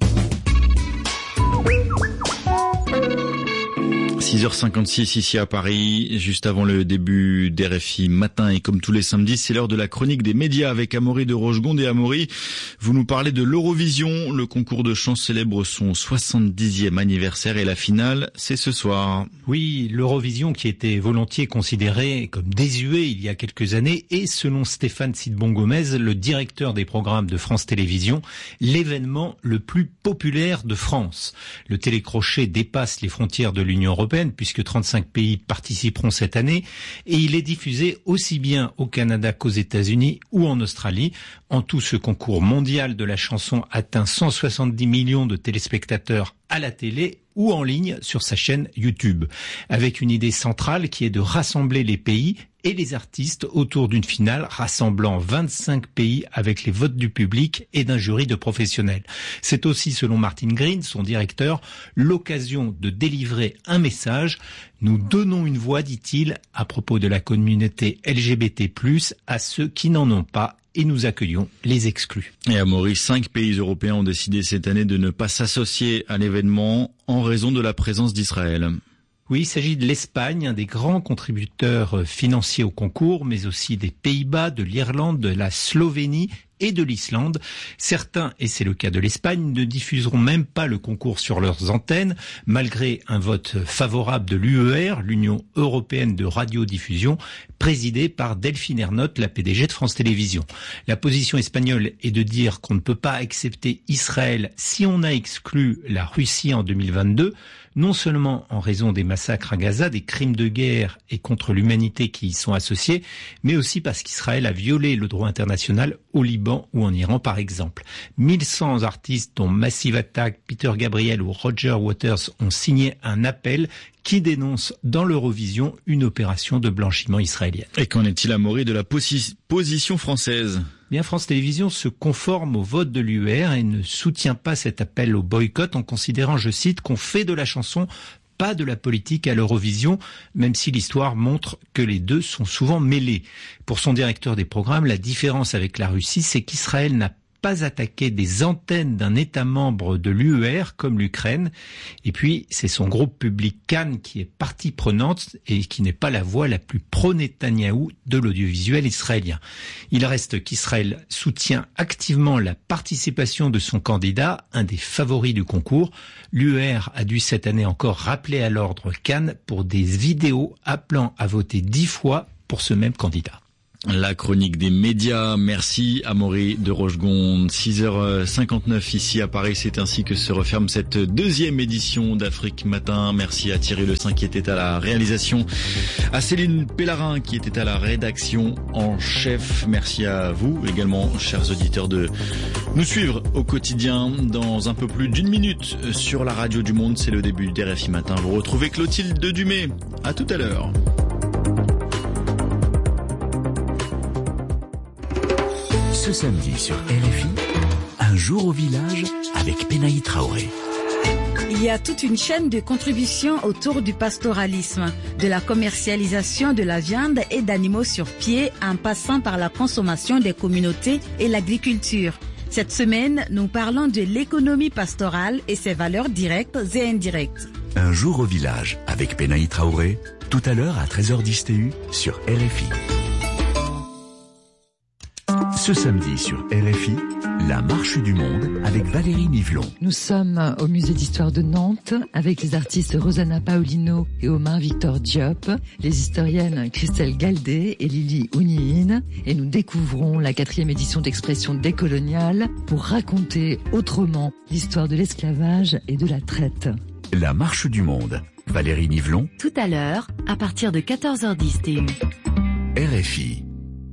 six heures cinquante-six ici à Paris, juste avant le début d'R F I matin et comme tous les samedis, c'est l'heure de la chronique des médias avec Amaury de Rochegonde. Et Amaury, vous nous parlez de l'Eurovision. Le concours de chant célèbre son soixante-dixième anniversaire et la finale, c'est ce soir. Oui, l'Eurovision qui était volontiers considérée comme désuet il y a quelques années et selon Stéphane Sidbon-Gomez, le directeur des programmes de France Télévisions, l'événement le plus populaire de France. Le télécrochet dépasse les frontières de l'Union européenne puisque trente-cinq pays participeront cette année et il est diffusé aussi bien au Canada qu'aux États-Unis ou en Australie. En tout, ce concours mondial de la chanson atteint cent soixante-dix millions de téléspectateurs à la télé ou en ligne sur sa chaîne YouTube, avec une idée centrale qui est de rassembler les pays et les artistes autour d'une finale rassemblant vingt-cinq pays avec les votes du public et d'un jury de professionnels. C'est aussi, selon Martin Green, son directeur, l'occasion de délivrer un message. Nous donnons une voix, dit-il, à propos de la communauté L G B T plus, à ceux qui n'en ont pas. Et nous accueillons les exclus. Et à Maurice, cinq pays européens ont décidé cette année de ne pas s'associer à l'événement en raison de la présence d'Israël. Oui, il s'agit de l'Espagne, un des grands contributeurs financiers au concours, mais aussi des Pays-Bas, de l'Irlande, de la Slovénie et de l'Islande. Certains, et c'est le cas de l'Espagne, ne diffuseront même pas le concours sur leurs antennes, malgré un vote favorable de l'U E R, l'Union européenne de radiodiffusion, présidée par Delphine Ernotte, la P D G de France Télévisions. La position espagnole est de dire qu'on ne peut pas accepter Israël si on a exclu la Russie en deux mille vingt-deux, non seulement en raison des massacres à Gaza, des crimes de guerre et contre l'humanité qui y sont associés, mais aussi parce qu'Israël a violé le droit international au Liban. Liban ou en Iran par exemple. mille cent artistes dont Massive Attack, Peter Gabriel ou Roger Waters ont signé un appel qui dénonce dans l'Eurovision une opération de blanchiment israélienne. Et qu'en est-il, Amaury, de la posi- position française ? Bien, France Télévisions se conforme au vote de l'U E R et ne soutient pas cet appel au boycott en considérant, je cite, qu'on fait de la chanson, pas de la politique à l'Eurovision, même si l'histoire montre que les deux sont souvent mêlés. Pour son directeur des programmes, la différence avec la Russie, c'est qu'Israël n'a pas attaqué des antennes d'un État membre de l'U E R comme l'Ukraine. Et puis, c'est son groupe public Cannes qui est partie prenante et qui n'est pas la voix la plus pro-Netanyahou de l'audiovisuel israélien. Il reste qu'Israël soutient activement la participation de son candidat, un des favoris du concours. L'U E R a dû cette année encore rappeler à l'ordre Cannes pour des vidéos appelant à voter dix fois pour ce même candidat. La chronique des médias. Merci Amaury de Rochegonde. six heures cinquante-neuf ici à Paris. C'est ainsi que se referme cette deuxième édition d'Afrique Matin. Merci à Thierry Le Saint qui était à la réalisation, à Céline Pellarin qui était à la rédaction en chef. Merci à vous également, chers auditeurs, de nous suivre au quotidien. Dans un peu plus d'une minute sur la radio du Monde, c'est le début d'R F I Matin. Vous retrouvez Clotilde Dumay. À tout à l'heure. Ce samedi sur R F I, un jour au village avec Penaï Traoré. Il y a toute une chaîne de contributions autour du pastoralisme, de la commercialisation de la viande et d'animaux sur pied en passant par la consommation des communautés et l'agriculture. Cette semaine, nous parlons de l'économie pastorale et ses valeurs directes et indirectes. Un jour au village avec Penaï Traoré, tout à l'heure à treize heures dix T U sur R F I. Ce samedi sur R F I, la marche du monde avec Valérie Nivelon. Nous sommes au musée d'histoire de Nantes avec les artistes Rosanna Paulino et Omar Victor Diop, les historiennes Christelle Galdé et Lily Ouniine, et nous découvrons la quatrième édition d'Expression décoloniale pour raconter autrement l'histoire de l'esclavage et de la traite. La marche du monde, Valérie Nivelon. Tout à l'heure, à partir de quatorze heures dix T U. R F I.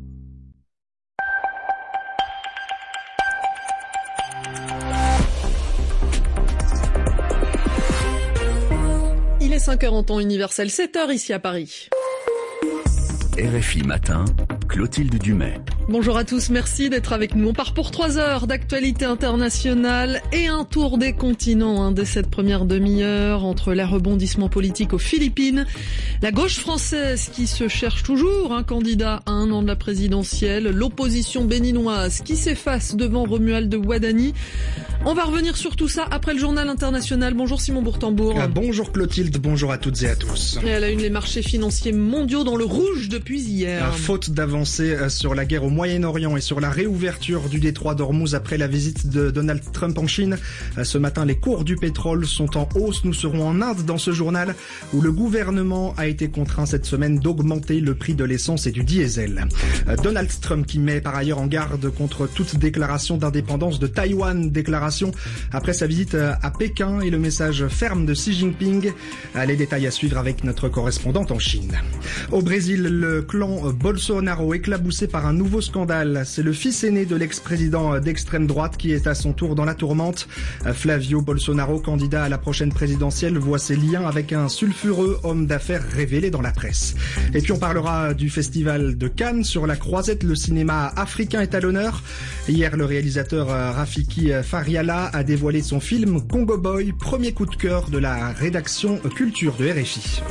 Il est cinq heures en temps universel, sept heures ici à Paris. R F I Matin, Clotilde Dumay. Bonjour à tous, merci d'être avec nous. On part pour trois heures d'actualité internationale et un tour des continents hein, dès cette première demi-heure entre les rebondissements politiques aux Philippines, la gauche française qui se cherche toujours un candidat à un an de la présidentielle, l'opposition béninoise qui s'efface devant Romuald Wadani. On va revenir sur tout ça après le journal international. Bonjour Simon Bourtambour. Ah, bonjour Clotilde, bonjour à toutes et à tous. Et à la une, les marchés financiers mondiaux dans le rouge depuis hier. Ah, faute d'avancer sur la guerre au Moyen-Orient et sur la réouverture du détroit d'Ormuz après la visite de Donald Trump en Chine. Ce matin, les cours du pétrole sont en hausse. Nous serons en Inde dans ce journal où le gouvernement a été contraint cette semaine d'augmenter le prix de l'essence et du diesel. Donald Trump qui met par ailleurs en garde contre toute déclaration d'indépendance de Taïwan, déclaration après sa visite à Pékin et le message ferme de Xi Jinping. Les détails à suivre avec notre correspondante en Chine. Au Brésil, le clan Bolsonaro éclaboussé par un nouveau scandale. C'est le fils aîné de l'ex-président d'extrême droite qui est à son tour dans la tourmente. Flavio Bolsonaro, candidat à la prochaine présidentielle, voit ses liens avec un sulfureux homme d'affaires révélé dans la presse. Et puis on parlera du festival de Cannes. Sur la croisette, le cinéma africain est à l'honneur. Hier, le réalisateur Rafiki Fariala a dévoilé son film Congo Boy, premier coup de cœur de la rédaction culture de R F I.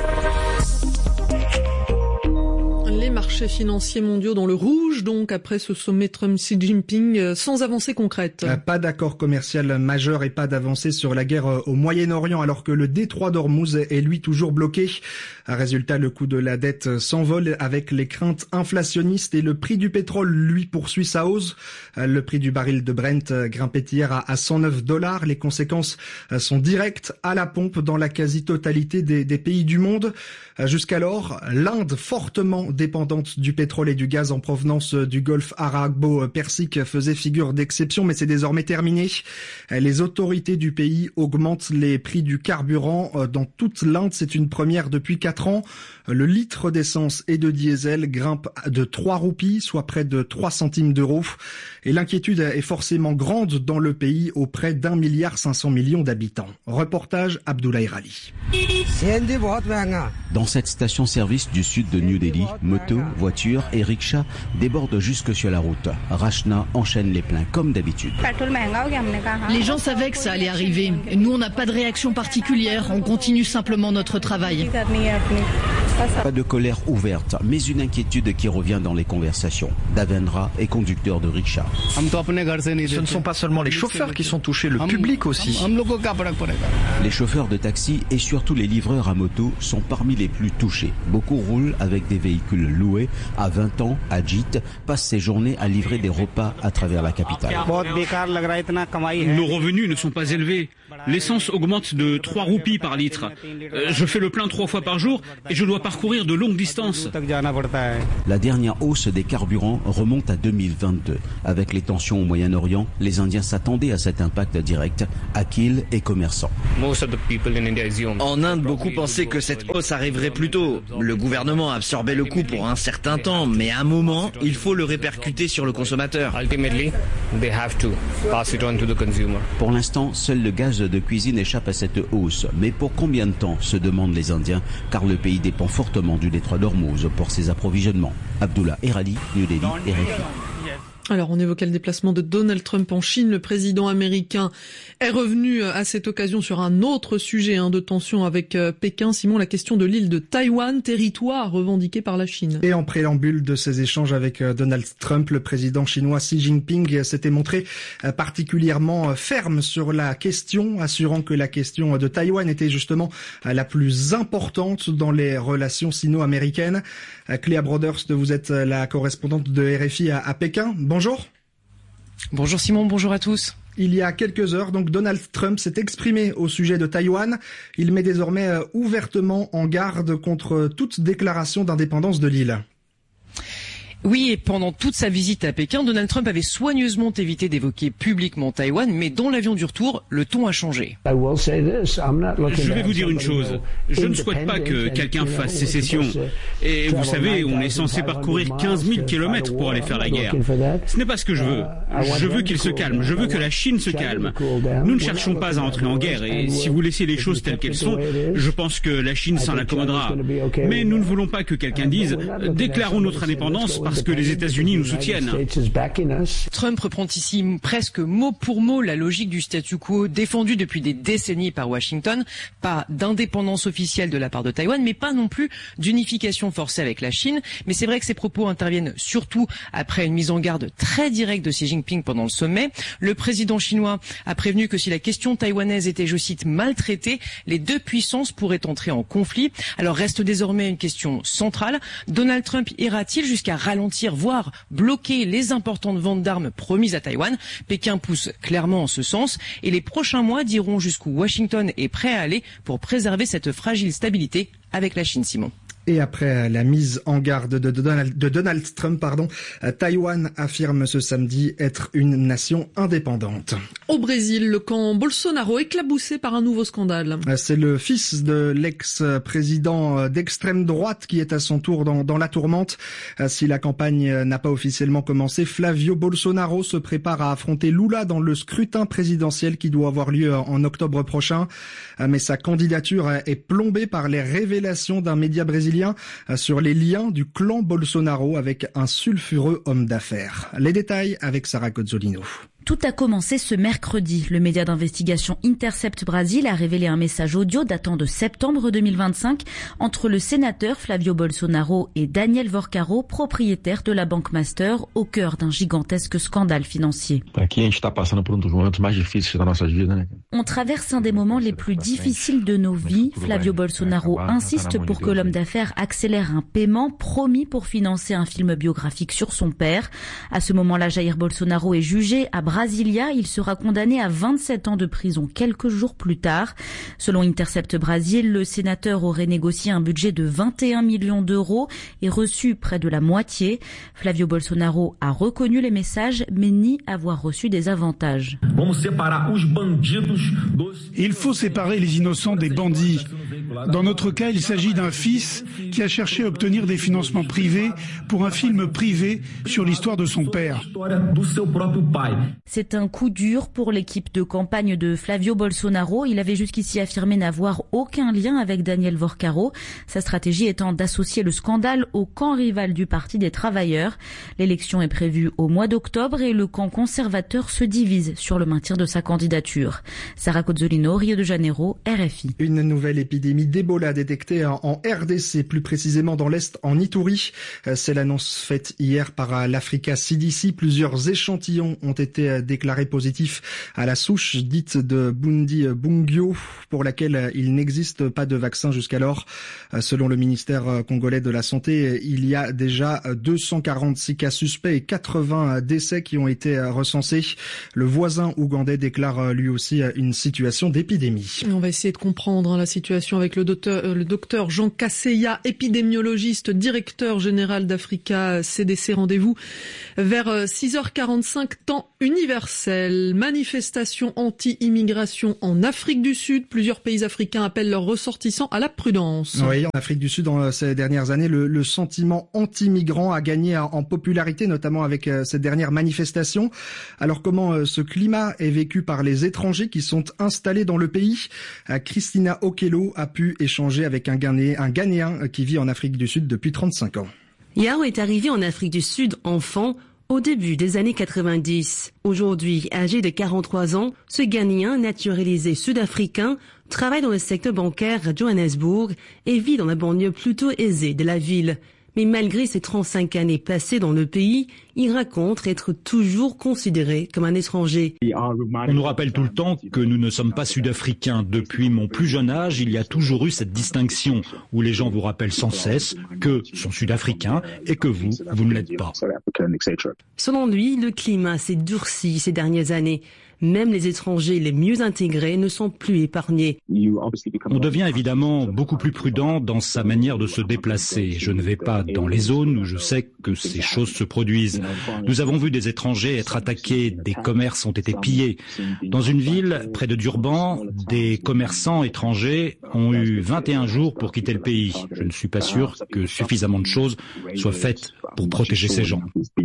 Les marchés financiers mondiaux dans le rouge, donc, après ce sommet Trump-Xi Jinping, sans avancée concrète. Pas d'accord commercial majeur et pas d'avancée sur la guerre au Moyen-Orient, alors que le détroit d'Ormuz est lui toujours bloqué. Résultat, le coût de la dette s'envole avec les craintes inflationnistes et le prix du pétrole, lui, poursuit sa hausse. Le prix du baril de Brent grimpait hier à cent neuf dollars. Les conséquences sont directes à la pompe dans la quasi-totalité des, des pays du monde. Jusqu'alors, l'Inde fortement dépendante du pétrole et du gaz en provenance du golfe arabo-persique faisait figure d'exception, mais c'est désormais terminé. Les autorités du pays augmentent les prix du carburant dans toute l'Inde. C'est une première depuis quatre ans. Le litre d'essence et de diesel grimpe de trois roupies, soit près de trois centimes d'euros. Et l'inquiétude est forcément grande dans le pays auprès d'un milliard cinq cents millions d'habitants. Reportage Abdoulaye Rali. Dans cette station-service du sud de New Delhi, motos, voitures et rickshaws débordent jusque sur la route. Rachna enchaîne les pleins comme d'habitude. Les gens savaient que ça allait arriver. Nous, on n'a pas de réaction particulière. On continue simplement notre travail. Pas de colère ouverte, mais une inquiétude qui revient dans les conversations. Davendra est conducteur de rickshaw. Ce ne sont pas seulement les chauffeurs qui sont touchés, le public aussi. Les chauffeurs de taxi et surtout les livreurs à moto sont parmi les plus touchés. Beaucoup roulent avec des véhicules loués. À vingt ans, Ajit passe ses journées à livrer des repas à travers la capitale. Nos revenus ne sont pas élevés. L'essence augmente de trois roupies par litre. Euh, je fais le plein trois fois par jour et je dois parcourir de longues distances. La dernière hausse des carburants remonte à deux mille vingt-deux. Avec les tensions au Moyen-Orient, les Indiens s'attendaient à cet impact direct. Akil est commerçant. En Inde, beaucoup pensaient que cette hausse arriverait plus tôt. Le gouvernement absorbait le coût pour un certain temps, mais à un moment, il faut le répercuter sur le consommateur. Pour l'instant, seul le gaz de cuisine échappe à cette hausse. Mais pour combien de temps, se demandent les Indiens, car le pays dépend fortement du détroit d'Ormuz pour ses approvisionnements. Abdullah Erali, New Delhi, R F I. Alors, on évoquait le déplacement de Donald Trump en Chine. Le président américain est revenu à cette occasion sur un autre sujet hein, de tension avec euh, Pékin. Simon, la question de l'île de Taïwan, territoire revendiqué par la Chine. Et en préambule de ces échanges avec euh, Donald Trump, le président chinois Xi Jinping s'était montré euh, particulièrement ferme sur la question, assurant que la question de Taïwan était justement euh, la plus importante dans les relations sino-américaines. Euh, Cléa Broderst, vous êtes la correspondante de R F I à, à Pékin. Bonjour. Bonjour Simon, bonjour à tous. Il y a quelques heures, donc Donald Trump s'est exprimé au sujet de Taïwan. Il met désormais ouvertement en garde contre toute déclaration d'indépendance de l'île. Oui, et pendant toute sa visite à Pékin, Donald Trump avait soigneusement évité d'évoquer publiquement Taïwan, mais dans l'avion du retour, le ton a changé. Je vais vous dire une chose, je ne souhaite pas que quelqu'un fasse sécession. Et vous savez, on est censé parcourir quinze mille kilomètres pour aller faire la guerre. Ce n'est pas ce que je veux. Je veux qu'il se calme, je veux que la Chine se calme. Nous ne cherchons pas à entrer en guerre, et si vous laissez les choses telles qu'elles sont, je pense que la Chine s'en accommodera. Mais nous ne voulons pas que quelqu'un dise « déclarons notre indépendance » parce que les États-Unis nous soutiennent. Trump reprend ici presque mot pour mot la logique du statu quo défendu depuis des décennies par Washington. Pas d'indépendance officielle de la part de Taïwan, mais pas non plus d'unification forcée avec la Chine. Mais c'est vrai que ces propos interviennent surtout après une mise en garde très directe de Xi Jinping pendant le sommet. Le président chinois a prévenu que si la question taïwanaise était, je cite, maltraitée, les deux puissances pourraient entrer en conflit. Alors reste désormais une question centrale. Donald Trump ira-t-il jusqu'à ralentir voire bloquer les importantes ventes d'armes promises à Taïwan? Pékin pousse clairement en ce sens et les prochains mois diront jusqu'où Washington est prêt à aller pour préserver cette fragile stabilité avec la Chine, Simon. Et après la mise en garde de Donald, de Donald Trump, pardon, Taïwan affirme ce samedi être une nation indépendante. Au Brésil, le camp Bolsonaro éclaboussé par un nouveau scandale. C'est le fils de l'ex-président d'extrême droite qui est à son tour dans, dans la tourmente. Si la campagne n'a pas officiellement commencé, Flavio Bolsonaro se prépare à affronter Lula dans le scrutin présidentiel qui doit avoir lieu en octobre prochain. Mais sa candidature est plombée par les révélations d'un média brésilien sur les liens du clan Bolsonaro avec un sulfureux homme d'affaires. Les détails avec Sarah Cozzolino. Tout a commencé ce mercredi. Le média d'investigation Intercept Brasil a révélé un message audio datant de septembre deux mille vingt-cinq entre le sénateur Flavio Bolsonaro et Daniel Vorcaro, propriétaire de la Banque Master, au cœur d'un gigantesque scandale financier. On traverse un des moments les plus difficiles de nos vies. Flavio Bolsonaro insiste pour que l'homme d'affaires accélère un paiement promis pour financer un film biographique sur son père. À ce moment-là, Jair Bolsonaro est jugé à Brasilia. Il sera condamné à vingt-sept ans de prison quelques jours plus tard. Selon Intercept Brasil, le sénateur aurait négocié un budget de vingt et un millions d'euros et reçu près de la moitié. Flavio Bolsonaro a reconnu les messages, mais nie avoir reçu des avantages. Il faut séparer les innocents des bandits. Dans notre cas, il s'agit d'un fils qui a cherché à obtenir des financements privés pour un film privé sur l'histoire de son père. C'est un coup dur pour l'équipe de campagne de Flavio Bolsonaro. Il avait jusqu'ici affirmé n'avoir aucun lien avec Daniel Vorcaro, sa stratégie étant d'associer le scandale au camp rival du Parti des Travailleurs. L'élection est prévue au mois d'octobre et le camp conservateur se divise sur le maintien de sa candidature. Sarah Cozzolino, Rio de Janeiro, R F I. Une nouvelle épidémie d'Ebola détectée en R D C, plus précisément dans l'Est, en Ituri. C'est l'annonce faite hier par l'Africa C D C. Plusieurs échantillons ont été déclarés positifs à la souche dite de Bundibugyo, pour laquelle il n'existe pas de vaccin jusqu'alors. Selon le ministère congolais de la Santé, il y a déjà deux cent quarante-six cas suspects et quatre-vingts décès qui ont été recensés. Le voisin ougandais déclare lui aussi une situation d'épidémie. On va essayer de comprendre la situation avec le docteur, le docteur Jean Kaseya, épidémiologiste, directeur général d'Africa C D C. Rendez-vous vers six heures quarante-cinq, temps universel. Manifestation anti-immigration en Afrique du Sud. Plusieurs pays africains appellent leurs ressortissants à la prudence. Oui, en Afrique du Sud, dans ces dernières années, le, le sentiment anti-migrant a gagné en popularité, notamment avec cette dernière manifestation. Alors comment ce climat est vécu par les étrangers qui sont installés dans le pays? Christina Okello a pu échanger avec un Ghanéen, un Ghanéen qui vit en Afrique du Sud depuis trente-cinq ans. Yao est arrivé en Afrique du Sud enfant au début des années quatre-vingt-dix. Aujourd'hui, âgé de quarante-trois ans, ce Ghanéen naturalisé sud-africain travaille dans le secteur bancaire à Johannesburg et vit dans la banlieue plutôt aisée de la ville. Mais malgré ses trente-cinq années passées dans le pays, il raconte être toujours considéré comme un étranger. On nous rappelle tout le temps que nous ne sommes pas sud-africains. Depuis mon plus jeune âge, il y a toujours eu cette distinction où les gens vous rappellent sans cesse que sont sud-africains et que vous, vous ne l'êtes pas. Selon lui, le climat s'est durci ces dernières années. Même les étrangers les mieux intégrés ne sont plus épargnés. On devient évidemment beaucoup plus prudent dans sa manière de se déplacer. Je ne vais pas dans les zones où je sais que ces choses se produisent. Nous avons vu des étrangers être attaqués, des commerces ont été pillés. Dans une ville près de Durban, des commerçants étrangers ont eu vingt et un jours pour quitter le pays. Je ne suis pas sûr que suffisamment de choses soient faites pour protéger ces gens.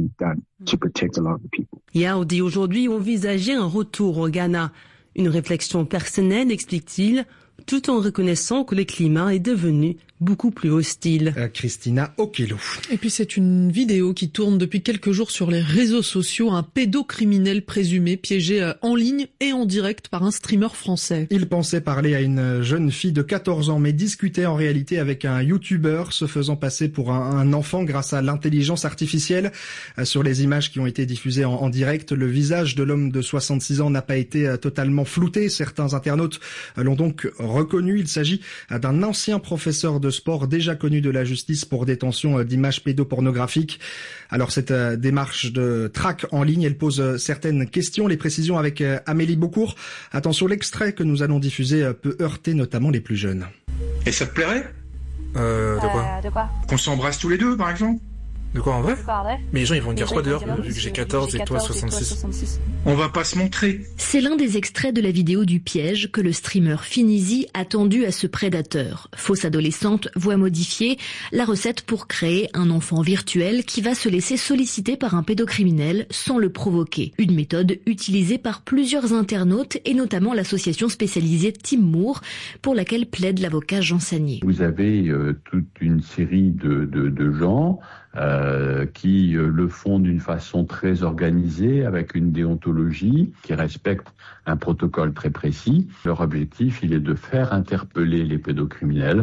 Yao dit aujourd'hui envisager un retour au Ghana. Une réflexion personnelle, explique-t-il, tout en reconnaissant que le climat est devenu beaucoup plus hostile. Euh, Christina Okello. Et puis c'est une vidéo qui tourne depuis quelques jours sur les réseaux sociaux. Un pédocriminel présumé piégé en ligne et en direct par un streamer français. Il pensait parler à une jeune fille de quatorze ans mais discutait en réalité avec un youtubeur se faisant passer pour un, un enfant grâce à l'intelligence artificielle. Euh, sur les images qui ont été diffusées en, en direct, le visage de l'homme de soixante-six ans n'a pas été euh, totalement flouté. Certains internautes euh, l'ont donc reconnu. Il s'agit euh, d'un ancien professeur de de sport déjà connu de la justice pour détention d'images pédopornographiques. Alors cette euh, démarche de traque en ligne, elle pose euh, certaines questions. Les précisions avec euh, Amélie Beaucourt. Attention, l'extrait que nous allons diffuser euh, peut heurter notamment les plus jeunes. Et ça te plairait Euh, de quoi, euh, de quoi Qu'on s'embrasse tous les deux, par exemple? De quoi, en vrai? Mais les gens, ils vont dire quoi dehors, vu que j'ai quatorze et toi soixante-six? On va pas se montrer. C'est l'un des extraits de la vidéo du piège que le streamer Finizi a tendu à ce prédateur. Fausse adolescente, voix modifiée, la recette pour créer un enfant virtuel qui va se laisser solliciter par un pédocriminel sans le provoquer. Une méthode utilisée par plusieurs internautes et notamment l'association spécialisée Team Moore, pour laquelle plaide l'avocat Jean Sagnier. Vous avez euh, toute une série de, de, de gens Euh, qui euh, le font d'une façon très organisée, avec une déontologie, qui respecte un protocole très précis. Leur objectif, il est de faire interpeller les pédocriminels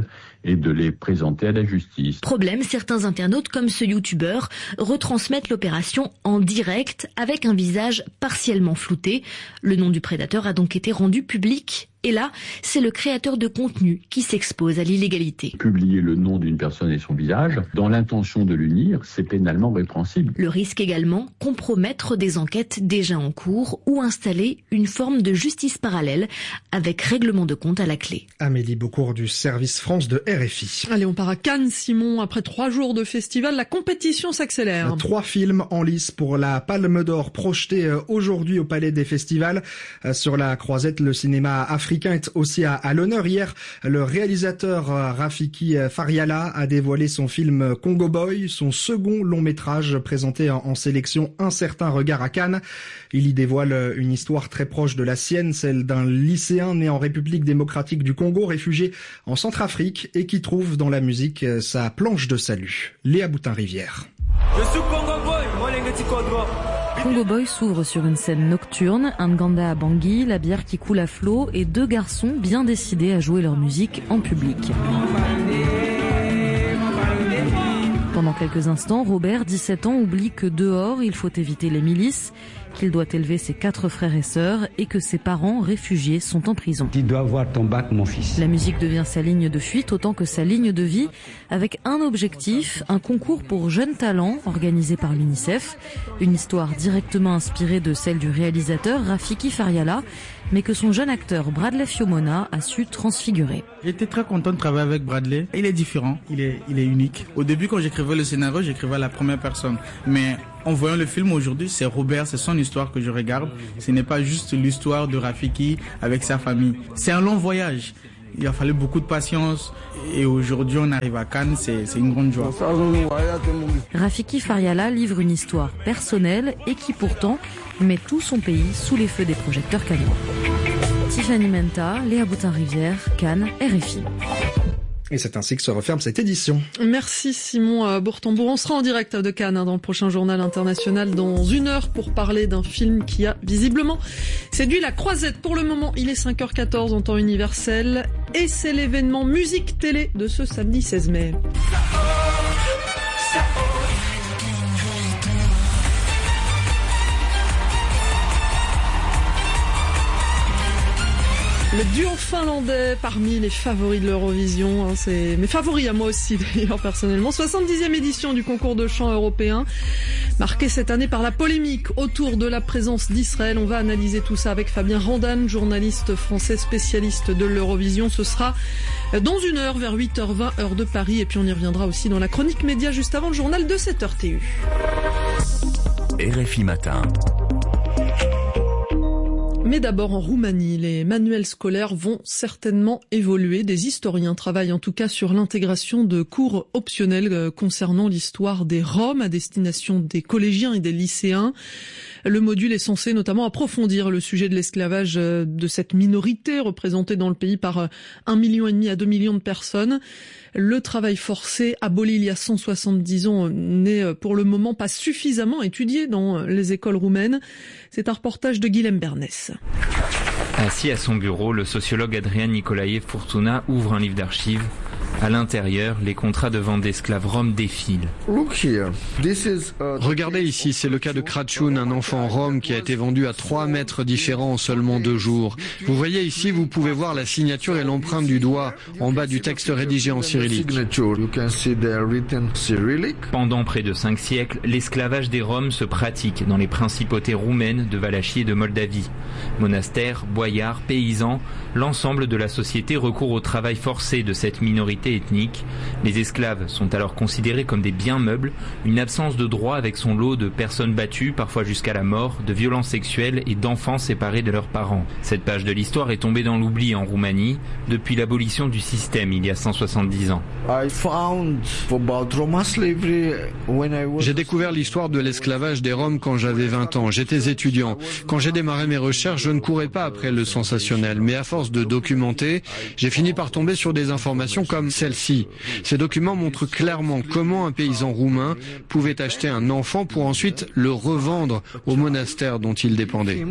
et de les présenter à la justice. Problème, certains internautes comme ce youtubeur retransmettent l'opération en direct avec un visage partiellement flouté. Le nom du prédateur a donc été rendu public. Et là, c'est le créateur de contenu qui s'expose à l'illégalité. Publier le nom d'une personne et son visage, dans l'intention de l'unir, c'est pénalement répréhensible. Le risque également, compromettre des enquêtes déjà en cours ou installer une forme de justice parallèle avec règlement de compte à la clé. Amélie Beaucourt du service France de R F I. Allez, on part à Cannes, Simon. Après trois jours de festival, la compétition s'accélère. Trois films en lice pour la Palme d'Or projetés aujourd'hui au Palais des Festivals. Sur la croisette, le cinéma africain est aussi à, à l'honneur. Hier, le réalisateur Rafiki Fariala a dévoilé son film Congo Boy, son second long métrage présenté en, en sélection Un certain regard à Cannes. Il y dévoile une histoire très proche de la sienne, celle d'un lycéen né en République démocratique du Congo, réfugié en Centrafrique et qui trouve dans la musique sa planche de salut. Léa Boutin-Rivière. Je suis Congo Boy, moi les Congo Boy s'ouvre sur une scène nocturne, un Nganda à Bangui, la bière qui coule à flot et deux garçons bien décidés à jouer leur musique en public. Pendant quelques instants, Robert, dix-sept ans, oublie que dehors, il faut éviter les milices, qu'il doit élever ses quatre frères et sœurs et que ses parents, réfugiés, sont en prison. Tu dois avoir ton bac, mon fils. La musique devient sa ligne de fuite autant que sa ligne de vie, avec un objectif, un concours pour jeunes talents organisé par l'UNICEF. Une histoire directement inspirée de celle du réalisateur Rafiki Fariala, mais que son jeune acteur Bradley Fiomona a su transfigurer. J'étais très content de travailler avec Bradley. Il est différent, il est, il est unique. Au début, quand j'écrivais le scénario, j'écrivais à la première personne. Mais en voyant le film aujourd'hui, c'est Robert, c'est son histoire que je regarde. Ce n'est pas juste l'histoire de Rafiki avec sa famille. C'est un long voyage. Il a fallu beaucoup de patience et aujourd'hui on arrive à Cannes, c'est, c'est une grande joie. Rafiki Fariala livre une histoire personnelle et qui pourtant met tout son pays sous les feux des projecteurs cannois. Tiffany Menta, Léa Boutin-Rivière, Cannes, R F I. Et c'est ainsi que se referme cette édition. Merci Simon Bourtambour. On sera en direct de Cannes hein, dans le prochain journal international dans une heure pour parler d'un film qui a visiblement séduit la croisette. Pour le moment, il est cinq heures quatorze en temps universel et c'est l'événement musique télé de ce samedi seize mai. Le duo finlandais parmi les favoris de l'Eurovision, hein, c'est mes favoris à moi aussi d'ailleurs personnellement. soixante-dixième édition du concours de chant européen, marquée cette année par la polémique autour de la présence d'Israël. On va analyser tout ça avec Fabien Randan, journaliste français spécialiste de l'Eurovision. Ce sera dans une heure, vers huit heures vingt, heure de Paris. Et puis on y reviendra aussi dans la chronique média juste avant le journal de sept heures T U. R F I Matin. Mais d'abord en Roumanie, les manuels scolaires vont certainement évoluer. Des historiens travaillent en tout cas sur l'intégration de cours optionnels concernant l'histoire des Roms à destination des collégiens et des lycéens. Le module est censé notamment approfondir le sujet de l'esclavage de cette minorité représentée dans le pays par un million et demi à deux millions de personnes. Le travail forcé, aboli il y a cent soixante-dix ans, n'est pour le moment pas suffisamment étudié dans les écoles roumaines. C'est un reportage de Guilhem Bernès. Assis à son bureau, le sociologue Adrian Nicolae Furtuna ouvre un livre d'archives. À l'intérieur, les contrats de vente d'esclaves roms défilent. Regardez ici, c'est le cas de Crăciun, un enfant rome qui a été vendu à trois maîtres différents en seulement deux jours. Vous voyez ici, vous pouvez voir la signature et l'empreinte du doigt en bas du texte rédigé en cyrillique. Pendant près de cinq siècles, l'esclavage des Roms se pratique dans les principautés roumaines de Valachie et de Moldavie. Monastères, boyards, paysans, l'ensemble de la société recourt au travail forcé de cette minorité ethnique. Les esclaves sont alors considérés comme des biens meubles, une absence de droit avec son lot de personnes battues, parfois jusqu'à la mort, de violences sexuelles et d'enfants séparés de leurs parents. Cette page de l'histoire est tombée dans l'oubli en Roumanie depuis l'abolition du système il y a cent soixante-dix ans. J'ai découvert l'histoire de l'esclavage des Roms quand j'avais vingt ans. J'étais étudiant. Quand j'ai démarré mes recherches, je ne courais pas après le sensationnel, mais à force de documenter, j'ai fini par tomber sur des informations comme celle-ci. C'est Ces documents montrent clairement comment un paysan roumain pouvait acheter un enfant pour ensuite le revendre au monastère dont il dépendait.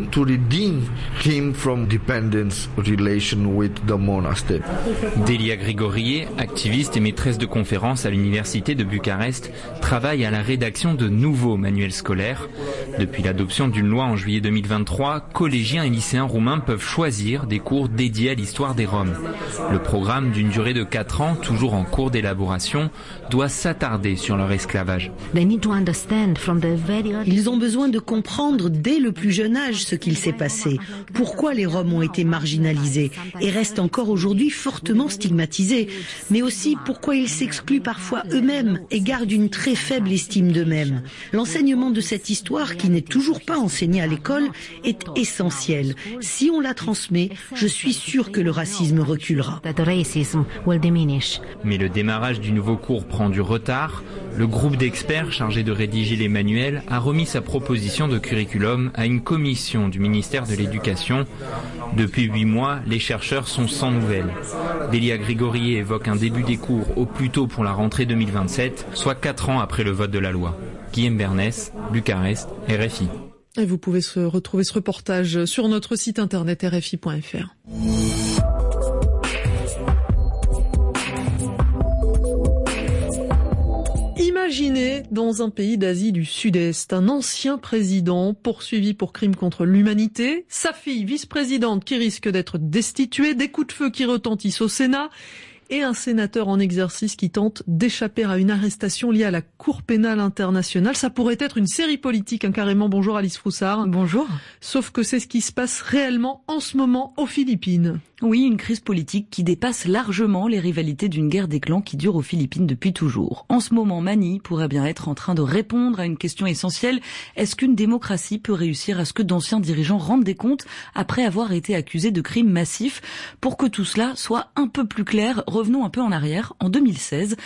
Delia Grigorie, activiste et maîtresse de conférences à l'université de Bucarest, travaille à la rédaction de nouveaux manuels scolaires. Depuis l'adoption d'une loi en juillet deux mille vingt-trois, collégiens et lycéens roumains peuvent choisir des cours dédiés à l'histoire des Roms. Le programme, d'une durée de quatre ans, toujours en cours d'élaboration, doit s'attarder sur leur esclavage. Ils ont besoin de comprendre dès le plus jeune âge ce qu'il s'est passé, pourquoi les Roms ont été marginalisés et restent encore aujourd'hui fortement stigmatisés, mais aussi pourquoi ils s'excluent parfois eux-mêmes et gardent une très faible estime d'eux-mêmes. L'enseignement de cette histoire, qui n'est toujours pas enseignée à l'école, est essentiel. Si on la transmet, je suis sûre que le racisme reculera. Mais le démarrage du nouveau cours prend du retard. Le groupe d'experts chargé de rédiger les manuels a remis sa proposition de curriculum à une commission du ministère de l'Éducation. Depuis huit mois, les chercheurs sont sans nouvelles. Delia Grigorie évoque un début des cours au plus tôt pour la rentrée deux mille vingt-sept, soit quatre ans après le vote de la loi. Guillaume Bernès, Bucarest, R F I. Et vous pouvez se retrouver ce reportage sur notre site internet r f i point f r. Imaginez dans un pays d'Asie du Sud-Est un ancien président poursuivi pour crime contre l'humanité, sa fille vice-présidente qui risque d'être destituée, des coups de feu qui retentissent au Sénat et un sénateur en exercice qui tente d'échapper à une arrestation liée à la Cour pénale internationale. Ça pourrait être une série politique, hein, carrément. Bonjour Alice Froussard. Bonjour. Sauf que c'est ce qui se passe réellement en ce moment aux Philippines. Oui, une crise politique qui dépasse largement les rivalités d'une guerre des clans qui dure aux Philippines depuis toujours. En ce moment, Manny pourrait bien être en train de répondre à une question essentielle. Est-ce qu'une démocratie peut réussir à ce que d'anciens dirigeants rendent des comptes après avoir été accusés de crimes massifs? Pour que tout cela soit un peu plus clair, revenons un peu en arrière. En deux mille seize,